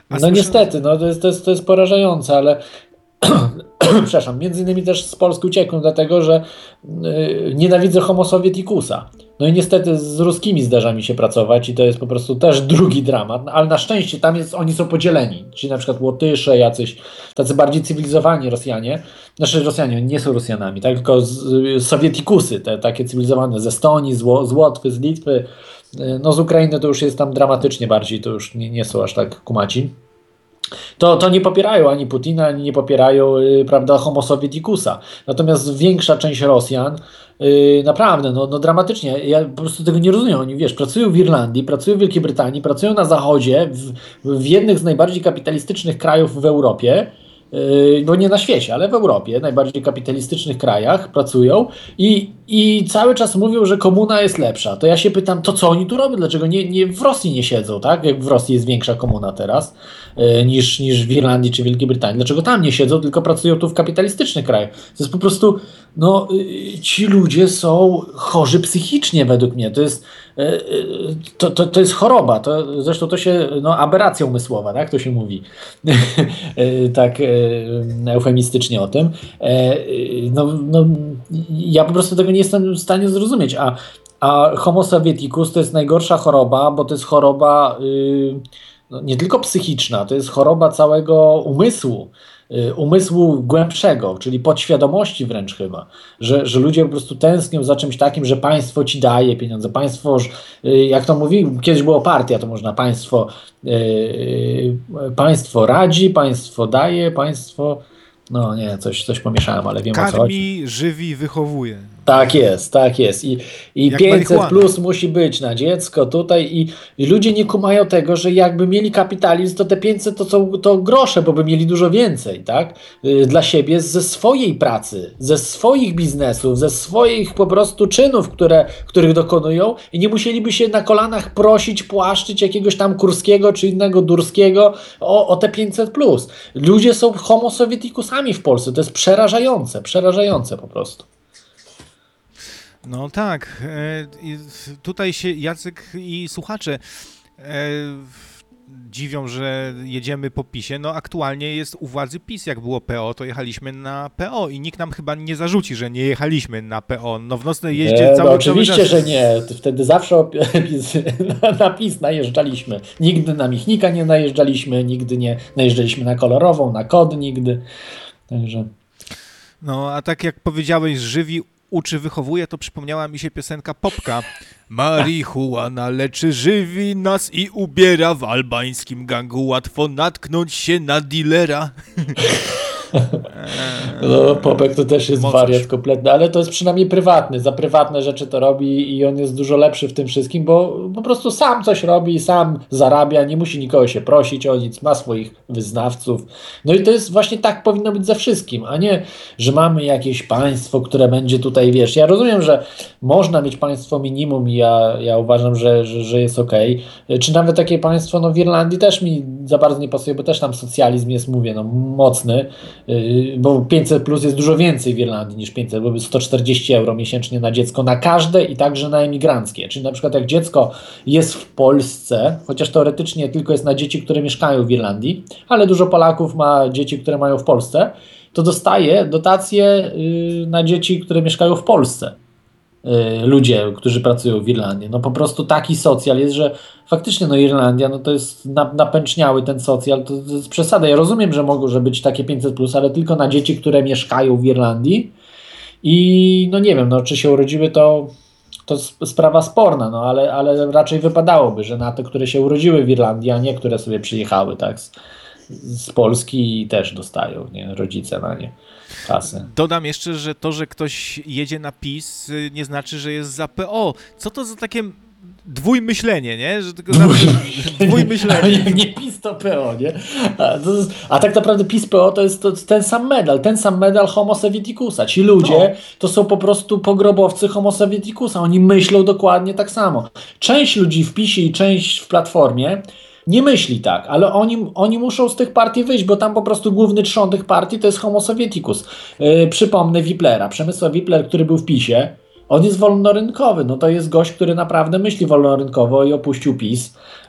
No niestety, no to jest porażające, ale przepraszam, między innymi też z Polski uciekłem dlatego, że nienawidzę Homo Sovieticusa. No i niestety z ruskimi zdarza mi się pracować i to jest po prostu też drugi dramat, ale na szczęście tam oni są podzieleni, czyli na przykład Łotysze, jacyś tacy bardziej cywilizowani Rosjanie, znaczy Rosjanie nie są Rosjanami, tak? Tylko Sowieticusy, te takie cywilizowane z Estonii, z Łotwy, z Litwy, no z Ukrainy to już jest tam dramatycznie bardziej, to już nie są aż tak kumaci. To nie popierają ani Putina, ani nie popierają, prawda, Homo Sovieticusa. Natomiast większa część Rosjan naprawdę, no dramatycznie, ja po prostu tego nie rozumiem. Oni, wiesz, pracują w Irlandii, pracują w Wielkiej Brytanii, pracują na Zachodzie, w jednych z najbardziej kapitalistycznych krajów w Europie, no nie na świecie, ale w Europie, najbardziej kapitalistycznych krajach pracują i cały czas mówią, że komuna jest lepsza. To ja się pytam, to co oni tu robią? Dlaczego nie w Rosji nie siedzą, tak? Jak w Rosji jest większa komuna teraz niż w Irlandii czy Wielkiej Brytanii. Dlaczego tam nie siedzą, tylko pracują tu w kapitalistycznych krajach? To jest po prostu, no ci ludzie są chorzy psychicznie według mnie. To jest choroba. Zresztą to się, no aberracja umysłowa, tak? To się mówi. Tak eufemistycznie o tym. No, ja po prostu tego nie jestem w stanie zrozumieć. A Homo Sovieticus to jest najgorsza choroba, bo to jest choroba no, nie tylko psychiczna, to jest choroba całego umysłu głębszego, czyli podświadomości wręcz chyba, że ludzie po prostu tęsknią za czymś takim, że państwo ci daje pieniądze, państwo, jak to mówi, kiedyś było partia, to można państwo radzi, państwo daje, państwo, no nie, coś pomieszałem, ale wiem o co chodzi. Karmi, żywi, wychowuje. Tak jest, tak jest. I 500 plus musi być na dziecko tutaj i ludzie nie kumają tego, że jakby mieli kapitalizm, to te 500 to grosze, bo by mieli dużo więcej, tak? Dla siebie, ze swojej pracy, ze swoich biznesów, ze swoich po prostu czynów, których dokonują i nie musieliby się na kolanach prosić, płaszczyć jakiegoś tam Kurskiego czy innego Durskiego o te 500 plus. Ludzie są Homo Sovieticusami w Polsce. To jest przerażające po prostu. No tak, tutaj się Jacek i słuchacze dziwią, że jedziemy po PiS-ie. No aktualnie jest u władzy PiS, jak było PO, to jechaliśmy na PO i nikt nam chyba nie zarzuci, że nie jechaliśmy na PO. No w nocnej jeździe cały oczywiście, że nie. Wtedy zawsze na PiS najeżdżaliśmy. Nigdy na Michnika nie najeżdżaliśmy, nigdy nie najeżdżaliśmy na kolorową, na kod nigdy. Także... No a tak jak powiedziałeś, żywi uczy, wychowuje, to przypomniała mi się piosenka Popka. Marihuana leczy, żywi nas i ubiera. W albańskim gangu łatwo natknąć się na dealera. No, Popek to też jest wariat kompletny, ale to jest przynajmniej prywatny. Za prywatne rzeczy to robi i on jest dużo lepszy w tym wszystkim, bo po prostu sam coś robi, sam zarabia, nie musi nikogo się prosić o nic, ma swoich wyznawców. No i to jest właśnie tak powinno być ze wszystkim, a nie, że mamy jakieś państwo, które będzie tutaj, wiesz, ja rozumiem, że można mieć państwo minimum i ja uważam, że jest okej. Czy nawet takie państwo, no w Irlandii też mi za bardzo nie pasuje, bo też tam socjalizm jest, mówię, no mocny, bo 500 plus jest dużo więcej w Irlandii niż 500, bo 140 euro miesięcznie na dziecko, na każde i także na emigranckie. Czyli na przykład jak dziecko jest w Polsce, chociaż teoretycznie tylko jest na dzieci, które mieszkają w Irlandii, ale dużo Polaków ma dzieci, które mają w Polsce, to dostaje dotacje na dzieci, które mieszkają w Polsce. Ludzie, którzy pracują w Irlandii. No po prostu taki socjal jest, że faktycznie no Irlandia, no to jest napęczniały ten socjal, to jest przesada. Ja rozumiem, że może być takie 500+, ale tylko na dzieci, które mieszkają w Irlandii i no nie wiem, no czy się urodziły, to sprawa sporna, no ale raczej wypadałoby, że na te, które się urodziły w Irlandii, a nie które sobie przyjechały, tak, z Polski i też dostają, nie, rodzice na nie kasę. Dodam jeszcze, że to, że ktoś jedzie na PiS, nie znaczy, że jest za PO. Co to za takie dwójmyślenie, nie? Że tylko dwójmyślenie. Nie PiS to PO, nie? A tak naprawdę PiS PO to jest ten sam medal Homo Sovieticusa. Ci ludzie to są po prostu pogrobowcy Homo Sovieticusa. Oni myślą dokładnie tak samo. Część ludzi w PiSie i część w Platformie nie myśli tak, ale oni muszą z tych partii wyjść, bo tam po prostu główny trzon tych partii to jest Homo Sovieticus. Przypomnę Wiplera, Przemysław Wipler, który był w PiSie, on jest wolnorynkowy, no to jest gość, który naprawdę myśli wolnorynkowo i opuścił PiS.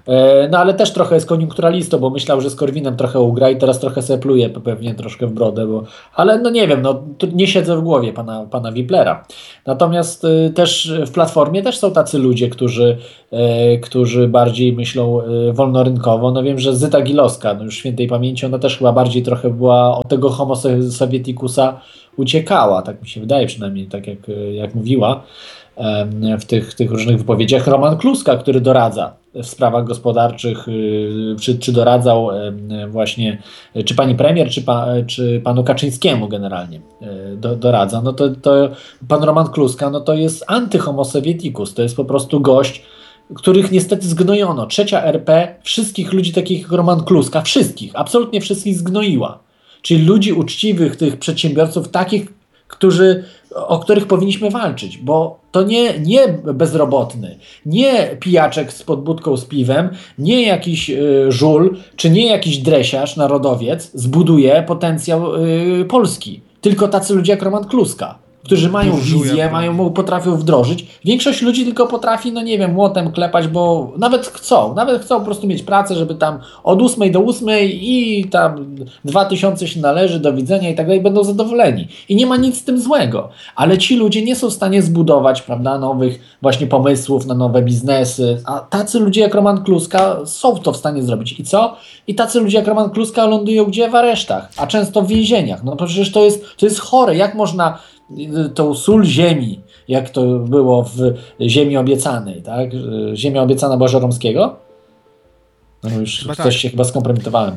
No ale też trochę jest koniunkturalistą, bo myślał, że z Korwinem trochę ugra i teraz trochę sobie pluje pewnie troszkę w brodę, ale no nie wiem, no tu nie siedzę w głowie pana Wiplera. Natomiast też w Platformie też są tacy ludzie, którzy bardziej myślą wolnorynkowo. No wiem, że Zyta Gilowska, no już świętej pamięci, ona też chyba bardziej trochę była od tego homo sovieticusa uciekała, tak mi się wydaje, przynajmniej tak jak mówiła w tych różnych wypowiedziach. Roman Kluska, który doradza w sprawach gospodarczych, czy doradzał właśnie, czy pani premier, czy panu Kaczyńskiemu generalnie doradza, no to pan Roman Kluska, no to jest anty-homo sovieticus, to jest po prostu gość, których niestety zgnojono. Trzecia RP wszystkich ludzi takich jak Roman Kluska, wszystkich, absolutnie wszystkich zgnoiła. Czyli ludzi uczciwych, tych przedsiębiorców, takich, o których powinniśmy walczyć, bo to nie bezrobotny, nie pijaczek z podbudką z piwem, nie jakiś żul, czy nie jakiś dresiarz, narodowiec zbuduje potencjał Polski. Tylko tacy ludzie jak Roman Kluska, którzy mają wizję, potrafią wdrożyć. Większość ludzi tylko potrafi, no nie wiem, młotem klepać, bo nawet chcą po prostu mieć pracę, żeby tam od 8 do 8 i tam 2000 się należy, do widzenia i tak dalej, będą zadowoleni. I nie ma nic z tym złego. Ale ci ludzie nie są w stanie zbudować, prawda, nowych właśnie pomysłów na nowe biznesy, a tacy ludzie jak Roman Kluska są to w stanie zrobić. I co? I tacy ludzie jak Roman Kluska lądują gdzie? W aresztach, a często w więzieniach. No to przecież to jest chore. Jak można tą sól ziemi, jak to było w Ziemi Obiecanej, tak? Ziemia obiecana Boża Romskiego? No już coś się chyba skompromitowałem.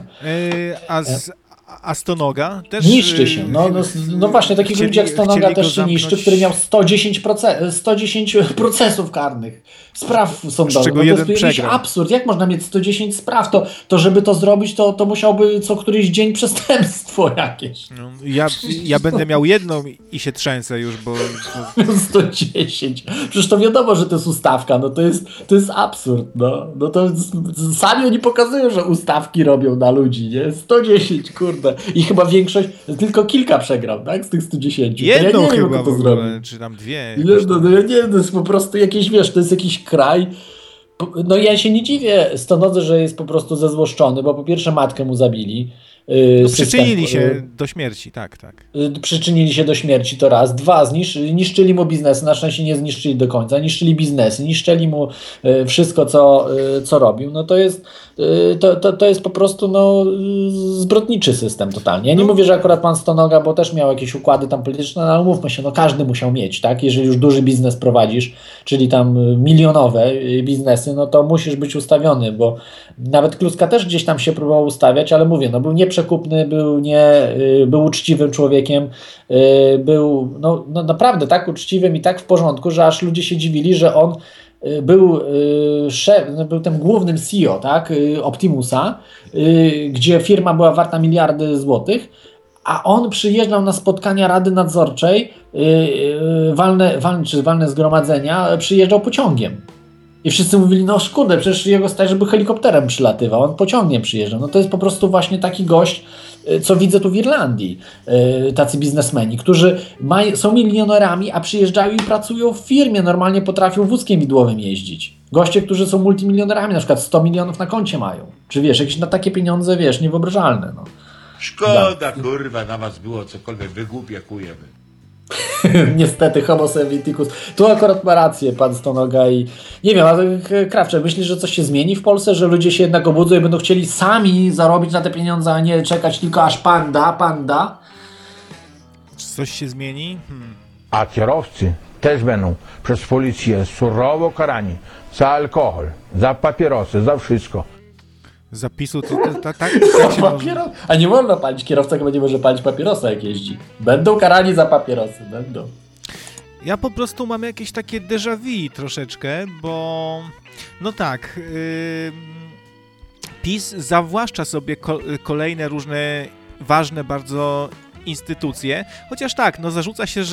A Stonoga też niszczy się. No właśnie, takiego ludzi jak Stonoga też się niszczy, który miał 110 procesów karnych, spraw sądowych. To jest jakiś absurd. Jak można mieć 110 spraw? To żeby to zrobić, to musiałby co któryś dzień przestępstwo jakieś. No, ja będę miał jedną i się trzęsę już, bo... 110. Przecież to wiadomo, że to jest ustawka. No to jest absurd. No to sami oni pokazują, że ustawki robią na ludzi, nie? 110, kurde. I chyba większość, tylko kilka przegrał, tak? Z tych 110. Jedną ja nie chyba wiem, to w ogóle, czy tam dwie. No ja nie wiem, to jest po prostu jakieś, wiesz, to jest jakiś kraj. No ja się nie dziwię Stonodze, że jest po prostu zezłoszczony, bo po pierwsze matkę mu zabili. Przyczynili się do śmierci, tak. Przyczynili się do śmierci, to raz. Dwa, niszczyli mu biznesy, na szczęście nie zniszczyli do końca, niszczyli biznesy, niszczyli mu wszystko, co robił. No to jest po prostu zbrodniczy system totalnie. Ja nie mówię, że akurat pan Stonoga, bo też miał jakieś układy tam polityczne, ale umówmy się, każdy musiał mieć, tak? Jeżeli już duży biznes prowadzisz, czyli tam milionowe biznesy, no to musisz być ustawiony, bo nawet Kluska też gdzieś tam się próbował ustawiać, ale mówię, był nieprzekupny, był uczciwym człowiekiem, był naprawdę tak uczciwym i tak w porządku, że aż ludzie się dziwili, że on był tym głównym CEO, tak, Optimusa, gdzie firma była warta miliardy złotych, a on przyjeżdżał na spotkania Rady Nadzorczej, walne zgromadzenia, przyjeżdżał pociągiem. I wszyscy mówili, kurde, przecież jego stary, żeby helikopterem przylatywał, on pociągiem przyjeżdżał. No to jest po prostu właśnie taki gość, co widzę tu w Irlandii, tacy biznesmeni, którzy są milionerami, a przyjeżdżają i pracują w firmie, normalnie potrafią wózkiem widłowym jeździć. Goście, którzy są multimilionerami, na przykład 100 milionów na koncie mają. Czy wiesz, jakieś na takie pieniądze, niewyobrażalne. Szkoda, kurwa, na was było cokolwiek, wygłupiakujemy. Niestety, homo sovieticus. Tu akurat ma rację pan Stonoga i nie wiem, ale Krawcze, myślisz, że coś się zmieni w Polsce, że ludzie się jednak obudzą i będą chcieli sami zarobić na te pieniądze, a nie czekać tylko aż panda? Czy coś się zmieni? A kierowcy też będą przez policję surowo karani za alkohol, za papierosy, za wszystko. Zapisu tak się może... A nie wolno palić, kierowca chyba nie może palić papierosa jak jeździ. Będą karani za papierosy, będą. Ja po prostu mam jakieś takie déjà vu troszeczkę, bo PiS zawłaszcza sobie kolejne różne ważne bardzo instytucje, chociaż tak, no zarzuca się,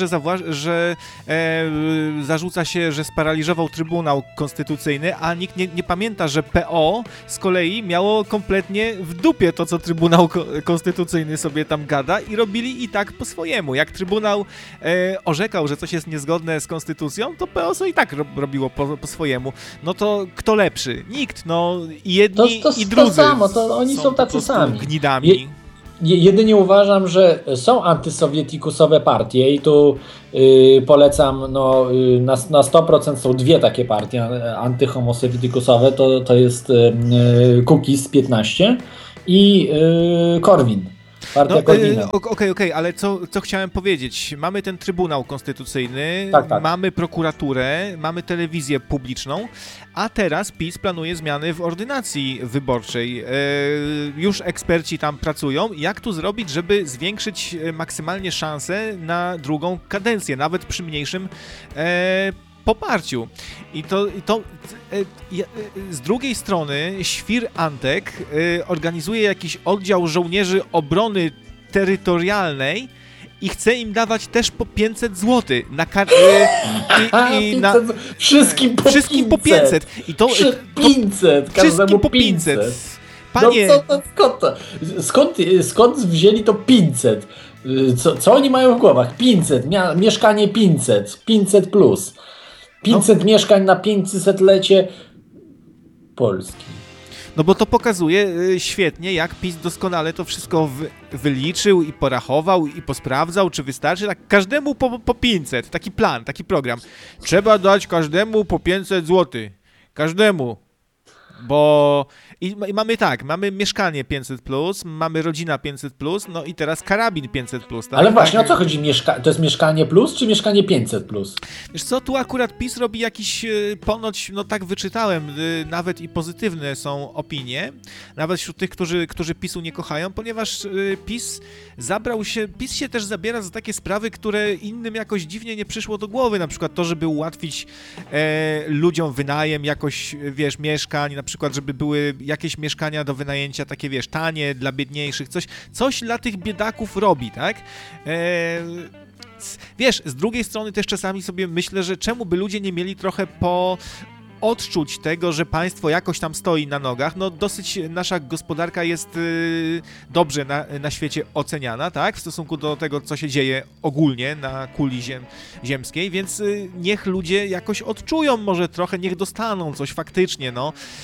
że sparaliżował Trybunał Konstytucyjny, a nikt nie pamięta, że PO z kolei miało kompletnie w dupie to, co Trybunał Konstytucyjny sobie tam gada i robili i tak po swojemu. Jak Trybunał orzekał, że coś jest niezgodne z Konstytucją, to PO sobie i tak robiło po swojemu. No to kto lepszy? Nikt, no i jedni i drudzy. To samo, to oni są tacy sami. Gnidami. Jedynie uważam, że są antysowietikusowe partie i tu polecam, na 100% są dwie takie partie antyhomosowietikusowe, to jest Kukiz 15 i Korwin. Partia Korwina. Okej, ale co chciałem powiedzieć? Mamy ten Trybunał Konstytucyjny, tak. mamy prokuraturę, mamy telewizję publiczną, a teraz PiS planuje zmiany w ordynacji wyborczej. Już eksperci tam pracują. Jak tu zrobić, żeby zwiększyć maksymalnie szanse na drugą kadencję, nawet przy mniejszym poparciu. I to z drugiej strony Świr Antek organizuje jakiś oddział żołnierzy obrony terytorialnej i chce im dawać też po 500 zł na wszystkim po 500. I to 500, każdemu po 500. Panie, skąd wzięli to 500? Co oni mają w głowach? 500, mieszkanie 500, 500 plus. 500 mieszkań na 500-lecie Polski. No bo to pokazuje świetnie, jak PiS doskonale to wszystko wyliczył i porachował i posprawdzał, czy wystarczy. Tak każdemu po 500, taki plan, taki program. Trzeba dać każdemu po 500 zł. Każdemu. Bo mamy mieszkanie 500+, mamy rodzina 500+, no i teraz karabin 500+. Tak? Ale właśnie, o co chodzi? To jest mieszkanie plus, czy mieszkanie 500+? Wiesz co, tu akurat PiS robi jakiś, ponoć, no tak wyczytałem, nawet i pozytywne są opinie, nawet wśród tych, którzy PiS-u nie kochają, ponieważ PiS się też zabiera za takie sprawy, które innym jakoś dziwnie nie przyszło do głowy, na przykład to, żeby ułatwić ludziom wynajem jakoś, mieszkań, na przykład, żeby były jakieś mieszkania do wynajęcia takie, tanie, dla biedniejszych, coś dla tych biedaków robi, tak? Z drugiej strony też czasami sobie myślę, że czemu by ludzie nie mieli trochę odczuć tego, że państwo jakoś tam stoi na nogach. No dosyć nasza gospodarka jest dobrze na świecie oceniana, tak? W stosunku do tego, co się dzieje ogólnie na kuli ziemskiej, więc niech ludzie jakoś odczują może trochę, niech dostaną coś faktycznie,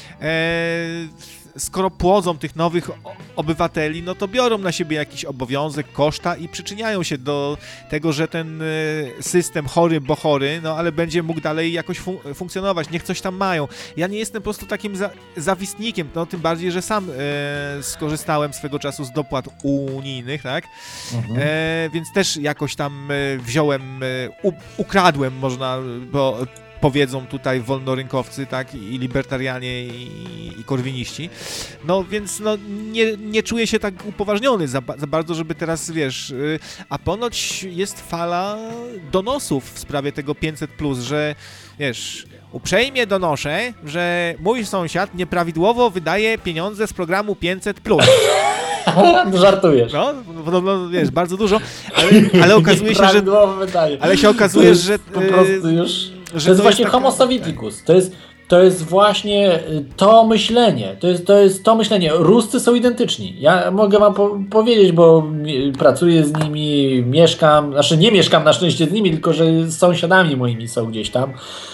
skoro płodzą tych nowych obywateli, no to biorą na siebie jakiś obowiązek, koszta i przyczyniają się do tego, że ten system chory, bo chory, no ale będzie mógł dalej jakoś funkcjonować, niech coś tam mają. Ja nie jestem po prostu takim zawistnikiem, no tym bardziej, że sam skorzystałem swego czasu z dopłat unijnych, tak? Więc też jakoś tam wziąłem, ukradłem, można, bo powiedzą tutaj wolnorynkowcy, tak, i libertarianie, i korwiniści. No więc nie czuję się tak upoważniony za bardzo, żeby teraz, a ponoć jest fala donosów w sprawie tego 500+, że uprzejmie donoszę, że mój sąsiad nieprawidłowo wydaje pieniądze z programu 500+. Żartujesz. No, bardzo dużo, ale okazuje się, że... Ale się okazuje, że... Po prostu już... To jest właśnie homo soviticus. To jest właśnie to myślenie. To jest to myślenie. Ruscy są identyczni. Ja mogę wam powiedzieć, bo pracuję z nimi, mieszkam, nie mieszkam na szczęście z nimi, tylko że z sąsiadami moimi są gdzieś tam.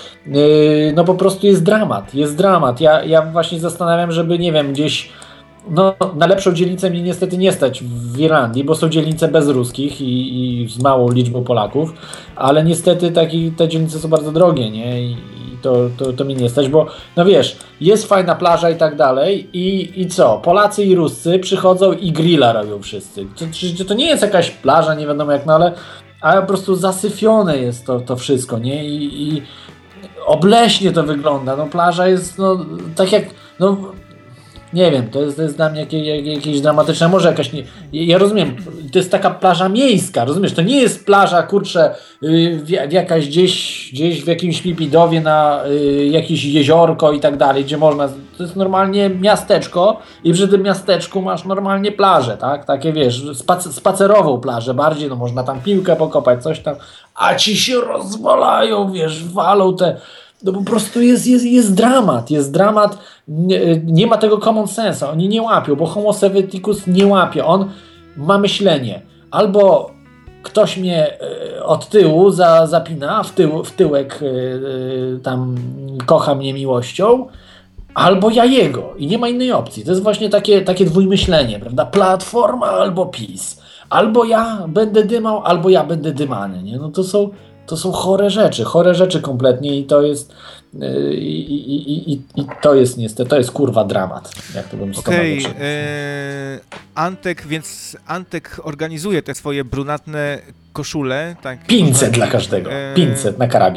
No po prostu jest dramat. Jest dramat. Ja właśnie zastanawiam, żeby, gdzieś na lepszą dzielnicę mnie niestety nie stać w Irlandii, bo są dzielnice bez ruskich i z małą liczbą Polaków, ale niestety te dzielnice są bardzo drogie, nie? I to mi nie stać, bo jest fajna plaża i tak dalej i co? Polacy i Ruscy przychodzą i grilla robią wszyscy. To nie jest jakaś plaża, nie wiadomo jak, ale po prostu zasyfione jest to wszystko, nie? I obleśnie to wygląda. Plaża jest tak jak... Nie wiem, to jest dla mnie jakieś dramatyczne, może jakaś... Ja rozumiem, to jest taka plaża miejska, rozumiesz? To nie jest plaża, jakaś gdzieś w jakimś Lipidowie na jakieś jeziorko i tak dalej, gdzie można jest normalnie miasteczko i przy tym miasteczku masz normalnie plażę, tak? Takie wiesz, spacerową plażę bardziej, no można tam piłkę pokopać, coś tam, a ci się rozwalają, wiesz, walą te... No po prostu jest dramat, nie ma tego common sense, oni nie łapią, bo Homo Sovieticus nie łapie, on ma myślenie, albo ktoś mnie od tyłu zapina, w tyłek tam kocha mnie miłością, albo ja jego i nie ma innej opcji, to jest właśnie takie dwójmyślenie, prawda, Platforma albo PiS, albo ja będę dymał, albo ja będę dymany, nie? No to są chore rzeczy kompletnie i to jest to jest niestety, to jest kurwa dramat, jak to bym Okej, Antek organizuje te swoje brunatne koszule. Tak, 500 dla każdego, 500 na karabin.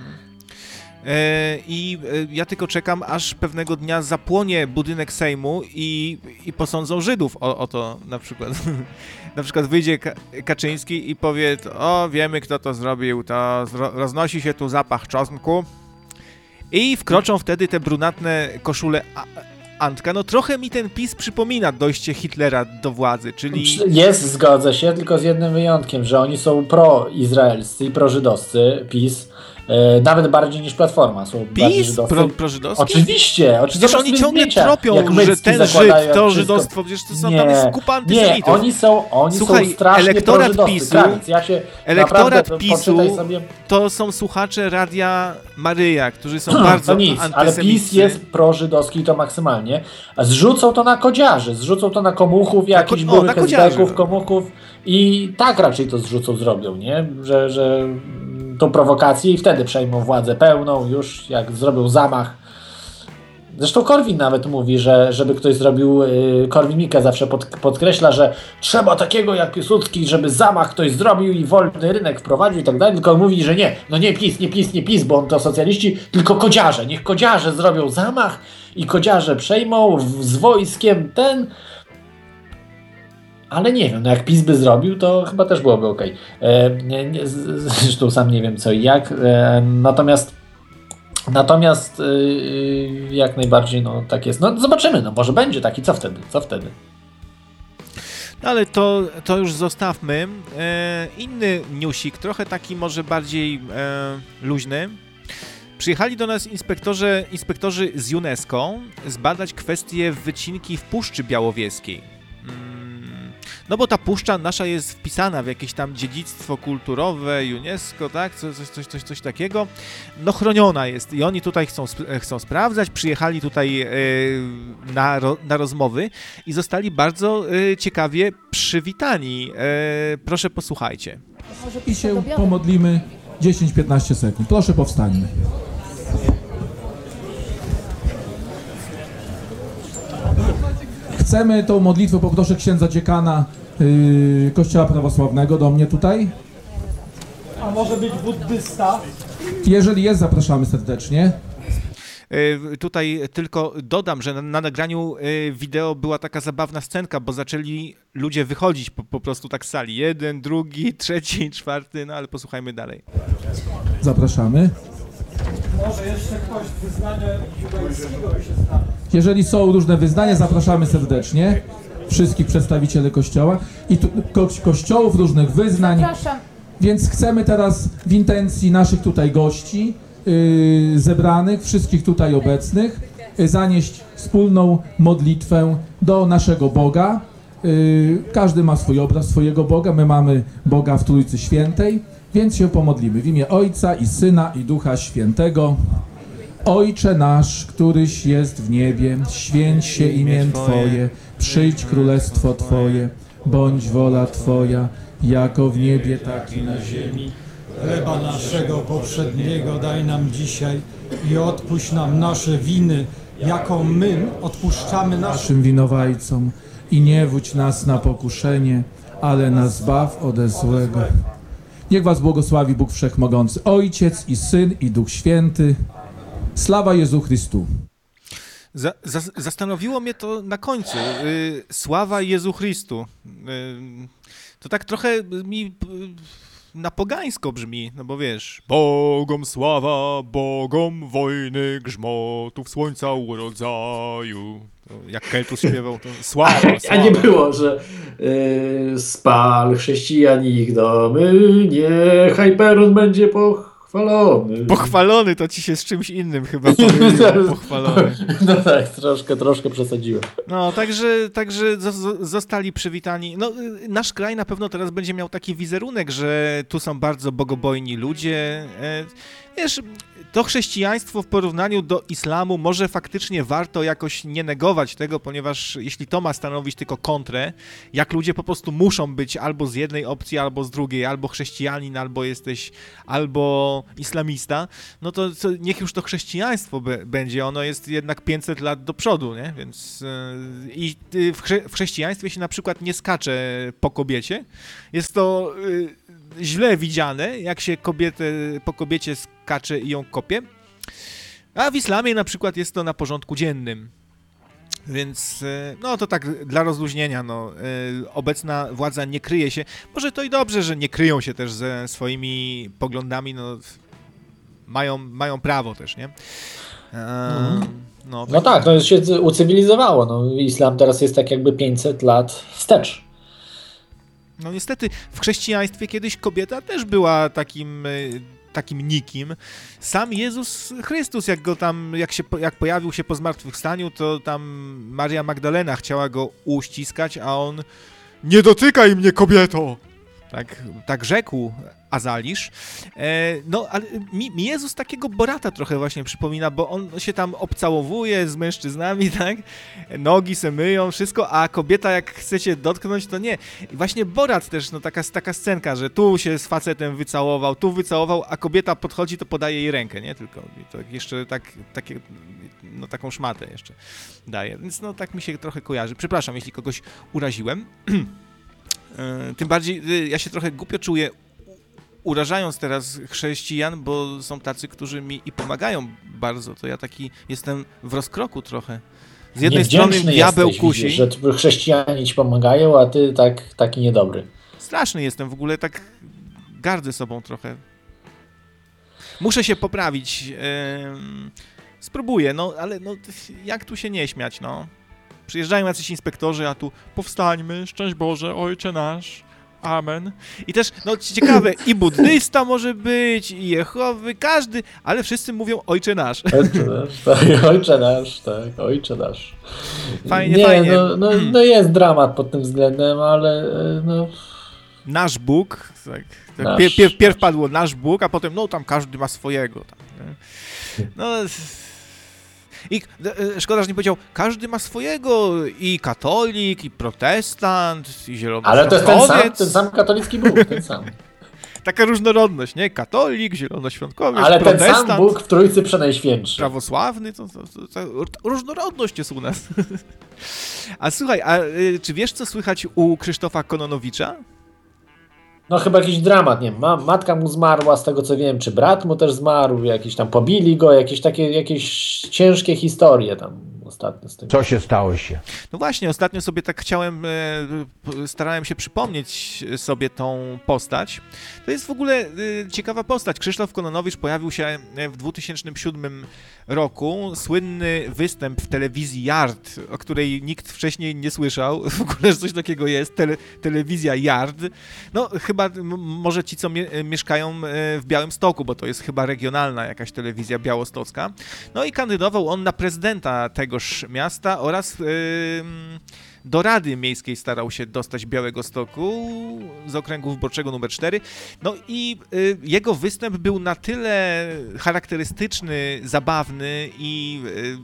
I ja tylko czekam, aż pewnego dnia zapłonie budynek Sejmu i posądzą Żydów o to na przykład. Na przykład wyjdzie Kaczyński i powie, o wiemy kto to zrobił, to roznosi się tu zapach czosnku i wkroczą wtedy te brunatne koszule Antka. No trochę mi ten PiS przypomina dojście Hitlera do władzy, czyli... Zgodzę się, tylko z jednym wyjątkiem, że oni są proizraelscy i prożydowscy, PiS, nawet bardziej niż Platforma. Są bardziej żydowscy. Prożydowski? Oczywiście. Przecież oni ciągle tropią, że ten Żyd, to żydostwo, przecież to są tam jest kupa antysemitów. Nie, oni są strasznie elektorat PiSu, elektorat PiSu sobie... to są słuchacze Radia Maryja, którzy są bardzo antysemiccy. Ale PiS jest prożydowski to maksymalnie. Zrzucą to na kodziarzy, zrzucą to na komuchów, jakichś byłych esbeków, komuchów i tak raczej to zrobią, nie? Że tą prowokację i wtedy przejmą władzę pełną już, jak zrobią zamach. Zresztą Korwin nawet mówi, że żeby ktoś zrobił, Korwin-Mikke zawsze podkreśla, że trzeba takiego jak Piłsudski, żeby zamach ktoś zrobił i wolny rynek wprowadził i tak dalej, tylko on mówi, że nie, no nie PiS, bo on to socjaliści, tylko kodziarze, niech kodziarze zrobią zamach i kodziarze przejmą z wojskiem ale nie wiem, no jak PiS by zrobił, to chyba też byłoby okej. Zresztą sam nie wiem co i jak. Natomiast jak najbardziej, no tak jest. No zobaczymy, no może będzie taki, co wtedy? No ale to już zostawmy. Inny newsik, trochę taki może bardziej luźny. Przyjechali do nas inspektorzy z UNESCO zbadać kwestię wycinki w Puszczy Białowieskiej. No bo ta puszcza nasza jest wpisana w jakieś tam dziedzictwo kulturowe, UNESCO, tak? Coś takiego. No chroniona jest i oni tutaj chcą sprawdzać, przyjechali tutaj na rozmowy i zostali bardzo ciekawie przywitani. Proszę posłuchajcie. I się pomodlimy 10-15 sekund. Proszę powstańmy. Chcemy tą modlitwę, poproszę księdza dziekana Kościoła Prawosławnego do mnie tutaj. A może być buddysta? Jeżeli jest, zapraszamy serdecznie. Tutaj tylko dodam, że na nagraniu wideo była taka zabawna scenka, bo zaczęli ludzie wychodzić po prostu tak z sali. 1, 2, 3, 4, no ale posłuchajmy dalej. Zapraszamy. Może jeszcze ktoś wyznania judańskiego by się znał. Jeżeli są różne wyznania, zapraszamy serdecznie wszystkich przedstawicieli Kościoła i kościołów różnych wyznań. Zapraszam. Więc chcemy teraz w intencji naszych tutaj gości zebranych, wszystkich tutaj obecnych, zanieść wspólną modlitwę do naszego Boga. Każdy ma swój obraz swojego Boga, my mamy Boga w Trójcy Świętej, więc się pomodlimy w imię Ojca i Syna i Ducha Świętego. Ojcze nasz, któryś jest w niebie, święć się imię Twoje, przyjdź królestwo Twoje, bądź wola Twoja, jako w niebie, tak i na ziemi. Chleba naszego poprzedniego daj nam dzisiaj i odpuść nam nasze winy, jaką my odpuszczamy naszym winowajcom. I nie wódź nas na pokuszenie, ale nas zbaw ode złego. Niech was błogosławi Bóg Wszechmogący, Ojciec i Syn i Duch Święty. Sława Jezu Chrystu. Zastanowiło mnie to na końcu. Sława Jezu Chrystu. To tak trochę mi na pogańsko brzmi, no bo wiesz, Bogom sława, Bogom wojny, grzmotów słońca urodzaju. To jak Keltus śpiewał, to sława. A nie było, że spal chrześcijan ich domy, niechaj Perun będzie pochwalony. Pochwalony to ci się z czymś innym chyba pomyliło, pochwalony. No tak, troszkę przesadziłem. No, także zostali przywitani. No, nasz kraj na pewno teraz będzie miał taki wizerunek, że tu są bardzo bogobojni ludzie. Wiesz, to chrześcijaństwo w porównaniu do islamu może faktycznie warto jakoś nie negować tego, ponieważ jeśli to ma stanowić tylko kontrę, jak ludzie po prostu muszą być albo z jednej opcji, albo z drugiej, albo chrześcijanin, albo islamista, no to niech już to chrześcijaństwo będzie, ono jest jednak 500 lat do przodu, nie? Więc w chrześcijaństwie się na przykład nie skacze po kobiecie. Jest to źle widziane, jak się po kobiecie skacze i ją kopie, a w islamie na przykład jest to na porządku dziennym. Więc no to tak dla rozluźnienia, no, obecna władza nie kryje się, może to i dobrze, że nie kryją się też ze swoimi poglądami, no mają prawo też, nie? No tak, no się ucywilizowało, no islam teraz jest tak jakby 500 lat wstecz. No niestety w chrześcijaństwie kiedyś kobieta też była takim nikim. Sam Jezus Chrystus, jak pojawił się po zmartwychwstaniu, to tam Maria Magdalena chciała go uściskać, a on: nie dotykaj mnie, kobieto! Tak rzekł Azalisz. No, ale mi Jezus takiego Borata trochę właśnie przypomina, bo on się tam obcałowuje z mężczyznami, tak? Nogi se myją, wszystko, a kobieta jak chce się dotknąć, to nie. I właśnie Borat też, no taka scenka, że tu się z facetem wycałował, tu wycałował, a kobieta podchodzi, to podaje jej rękę, nie? Tylko to jeszcze taką szmatę jeszcze daje. Więc no tak mi się trochę kojarzy. Przepraszam, jeśli kogoś uraziłem. Tym bardziej ja się trochę głupio czuję, urażając teraz chrześcijan, bo są tacy, którzy mi i pomagają bardzo, to ja taki jestem w rozkroku trochę. Z jednej strony diabeł kusi. Widzisz, że chrześcijanie ci pomagają, a ty taki niedobry. Straszny jestem, w ogóle tak gardzę sobą trochę. Muszę się poprawić. Spróbuję, no ale no, jak tu się nie śmiać, no. Przyjeżdżają jacyś inspektorzy, a tu powstańmy, szczęść Boże, Ojcze nasz, amen. I też, no ciekawe, i buddysta może być, i Jehowy, każdy, ale wszyscy mówią Ojcze nasz. Ojcze nasz, tak, Ojcze nasz, tak, Ojcze nasz. Fajnie, fajnie. No jest dramat pod tym względem, ale no... Nasz Bóg, tak. Nasz. Pierw padło nasz Bóg, a potem, no tam każdy ma swojego. Tam, no... I szkoda, że nie powiedział, każdy ma swojego, i katolik, i protestant, i zielonoświątkowiec. Ale to jest ten sam katolicki Bóg, ten sam. Taka różnorodność, nie? Katolik, zielonoświątkowiec, ale protestant. Ale ten sam Bóg w Trójcy Przenajświętszy. Prawosławny, to różnorodność jest u nas. A słuchaj, czy wiesz, co słychać u Krzysztofa Kononowicza? No chyba jakiś dramat, nie wiem, matka mu zmarła, z tego co wiem, czy brat mu też zmarł, jakiś tam pobili go, jakieś ciężkie historie tam ostatnio z tym. Co się stało się? No właśnie, ostatnio sobie tak starałem się przypomnieć sobie tą postać. To jest w ogóle ciekawa postać. Krzysztof Kononowicz pojawił się w 2007 roku. Słynny występ w telewizji Yard, o której nikt wcześniej nie słyszał. W ogóle, że coś takiego jest. Telewizja Yard. No chyba może ci, co mieszkają w Białymstoku, bo to jest chyba regionalna jakaś telewizja białostocka. No i kandydował on na prezydenta tegoż miasta oraz do Rady Miejskiej starał się dostać Białegostoku z okręgu wyborczego numer 4. No i jego występ był na tyle charakterystyczny, zabawny i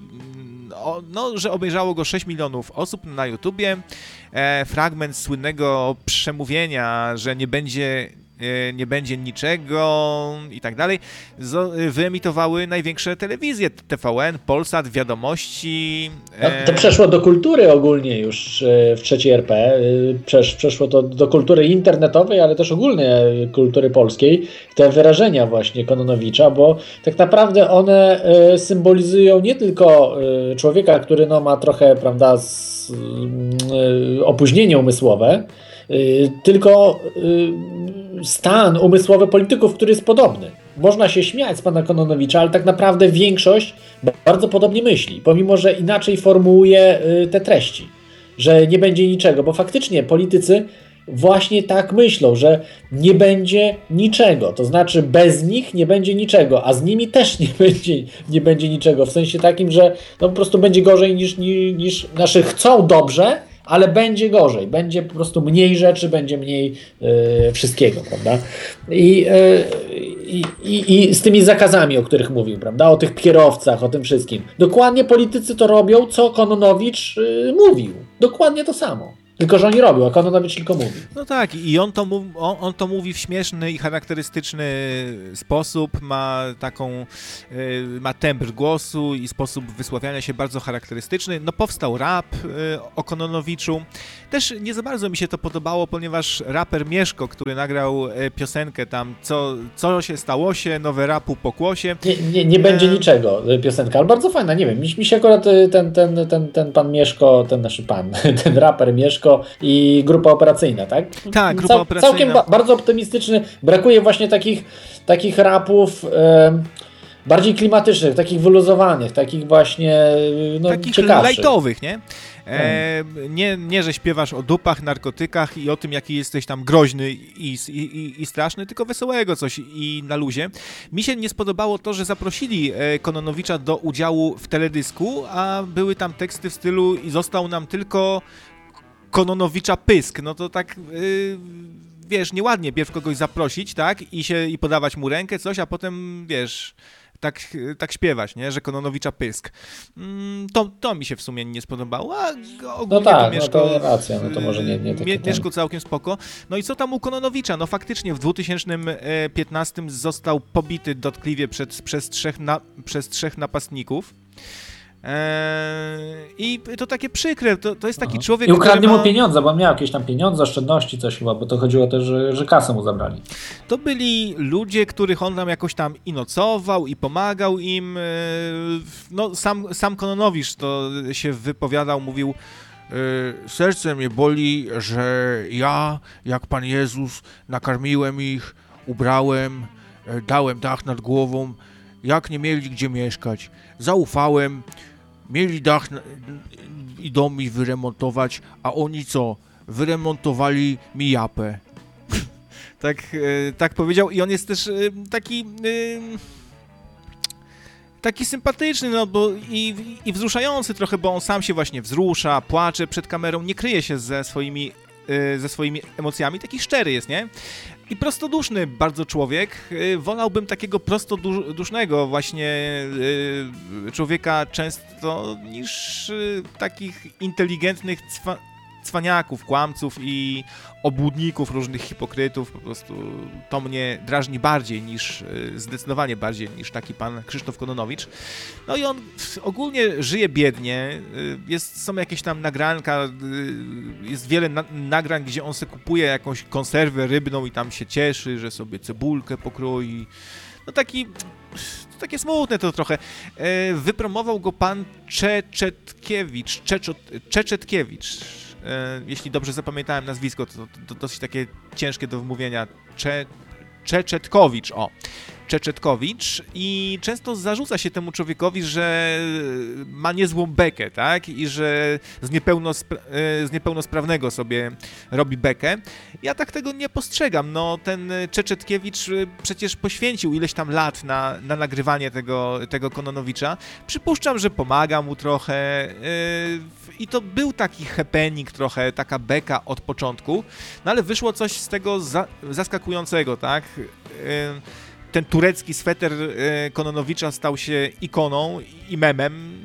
że obejrzało go 6 milionów osób na YouTubie. Fragment słynnego przemówienia, że nie będzie niczego i tak dalej, wyemitowały największe telewizje, TVN, Polsat, Wiadomości. No, to przeszło do kultury ogólnie już w III RP, przeszło to do kultury internetowej, ale też ogólnie kultury polskiej, te wyrażenia właśnie Kononowicza, bo tak naprawdę one symbolizują nie tylko człowieka, który ma trochę, prawda, opóźnienie umysłowe, tylko stan umysłowy polityków, który jest podobny. Można się śmiać z pana Kononowicza, ale tak naprawdę większość bardzo podobnie myśli, pomimo że inaczej formułuje te treści, że nie będzie niczego, bo faktycznie politycy właśnie tak myślą, że nie będzie niczego, to znaczy bez nich nie będzie niczego, a z nimi też nie będzie niczego, w sensie takim, że no po prostu będzie gorzej niż nasze chcą dobrze, ale będzie gorzej, będzie po prostu mniej rzeczy, będzie mniej wszystkiego, prawda? I z tymi zakazami, o których mówił, prawda? O tych kierowcach, o tym wszystkim. Dokładnie politycy to robią, co Kononowicz mówił. Dokładnie to samo. Tylko że oni robią, a Kononowicz tylko mówi. No tak, i on to mówi w śmieszny i charakterystyczny sposób, ma tembr głosu i sposób wysławiania się bardzo charakterystyczny. No powstał rap o Kononowiczu. Też nie za bardzo mi się to podobało, ponieważ raper Mieszko, który nagrał piosenkę tam, co się stało się, nowe rapu pokłosie. Nie będzie niczego, piosenka, ale bardzo fajna, nie wiem, mi się akurat ten pan Mieszko, ten raper Mieszko i grupa operacyjna, tak? Tak, grupa operacyjna. Całkiem bardzo optymistyczny, brakuje właśnie takich rapów bardziej klimatycznych, takich wyluzowanych, takich właśnie takich ciekawszych. lightowych, nie? Nie, że śpiewasz o dupach, narkotykach i o tym, jaki jesteś tam groźny i straszny, tylko wesołego coś i na luzie. Mi się nie spodobało to, że zaprosili Kononowicza do udziału w teledysku, a były tam teksty w stylu i został nam tylko Kononowicza pysk. No to tak... wiesz, nieładnie pierw kogoś zaprosić, tak? I podawać mu rękę, coś, a potem, wiesz... Tak śpiewać, nie? Że Kononowicza pysk. To mi się w sumie nie spodobało, a ogólnie no tak, to Mieszko, to racja, no to może nie takie Mieszko całkiem spoko. No i co tam u Kononowicza? No faktycznie w 2015 został pobity dotkliwie przez trzech napastników. I to takie przykre, to jest taki człowiek, i ukradli mu pieniądze, bo on miał jakieś tam pieniądze, oszczędności, coś chyba, bo to chodziło też, że kasę mu zabrali. To byli ludzie, których on tam jakoś tam i nocował, i pomagał im. No sam Kononowicz to się wypowiadał, mówił: serce mnie boli, że ja, jak Pan Jezus, nakarmiłem ich, ubrałem, dałem dach nad głową, jak nie mieli gdzie mieszkać. Zaufałem, mieli dach i dom mi wyremontować, a oni co? Wyremontowali mi japę. tak powiedział i on jest też taki sympatyczny, no bo i wzruszający trochę, bo on sam się właśnie wzrusza, płacze przed kamerą, nie kryje się ze swoimi emocjami, taki szczery jest, nie? I prostoduszny bardzo człowiek. Wolałbym takiego prostodusznego właśnie człowieka często niż takich inteligentnych cwaniaków, kłamców i obłudników, różnych hipokrytów. Po prostu to mnie drażni zdecydowanie bardziej niż taki pan Krzysztof Kononowicz. No i on ogólnie żyje biednie, są jakieś tam nagranka, jest wiele nagrań, gdzie on sobie kupuje jakąś konserwę rybną i tam się cieszy, że sobie cebulkę pokroi. No takie smutne to trochę. Wypromował go pan Czeczetkiewicz. Jeśli dobrze zapamiętałem nazwisko, to dosyć takie ciężkie do wymówienia. Czeczetkowicz i często zarzuca się temu człowiekowi, że ma niezłą bekę, tak? I że z niepełnosprawnego sobie robi bekę. Ja tak tego nie postrzegam. No, ten Czeczetkiewicz przecież poświęcił ileś tam lat na nagrywanie tego Kononowicza. Przypuszczam, że pomaga mu trochę i to był taki happening trochę, taka beka od początku, no ale wyszło coś z tego zaskakującego, tak? Ten turecki sweter Kononowicza stał się ikoną i memem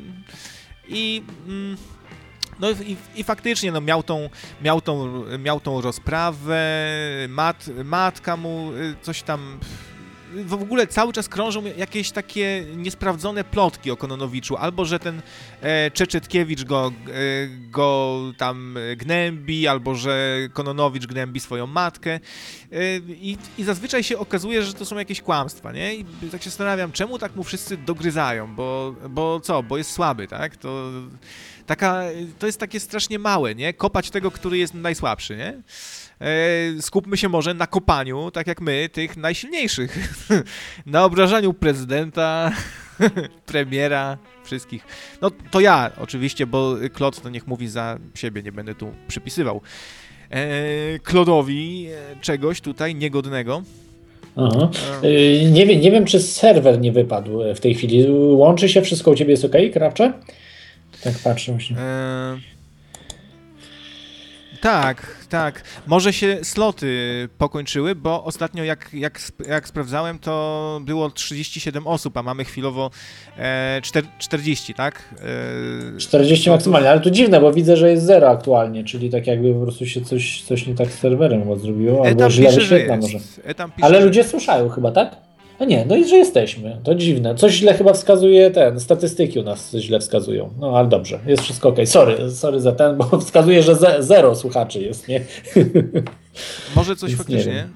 i faktycznie no, miał tą rozprawę, matka mu coś tam... W ogóle cały czas krążą jakieś takie niesprawdzone plotki o Kononowiczu, albo że ten Czeczetkiewicz go tam gnębi, albo że Kononowicz gnębi swoją matkę i zazwyczaj się okazuje, że to są jakieś kłamstwa, nie? I tak się zastanawiam, czemu tak mu wszyscy dogryzają, bo jest słaby, tak? To to jest takie strasznie małe, nie? Kopać tego, który jest najsłabszy, nie? Skupmy się może na kopaniu, tak jak my, tych najsilniejszych. Na obrażaniu prezydenta, premiera, wszystkich. No to ja oczywiście, bo Klot to niech mówi za siebie, nie będę tu przypisywał Klodowi czegoś tutaj niegodnego. Aha. Nie wiem, czy serwer nie wypadł w tej chwili. Łączy się wszystko, u ciebie jest ok, Krawcze? Tak patrzę się. Tak. Może się sloty pokończyły, bo ostatnio jak sprawdzałem, to było 37 osób, a mamy chwilowo 40, tak? 40 maksymalnie, ale to dziwne, bo widzę, że jest 0 aktualnie, czyli tak jakby po prostu się coś nie tak z serwerem chyba zrobiło, albo źle wyświetla może. Ale ludzie słyszają chyba, tak? A nie, no i że jesteśmy. To dziwne. Coś źle chyba wskazuje statystyki u nas źle wskazują. No ale dobrze, jest wszystko okej. Sorry za bo wskazuje, że 0 słuchaczy jest, nie? Może coś faktycznie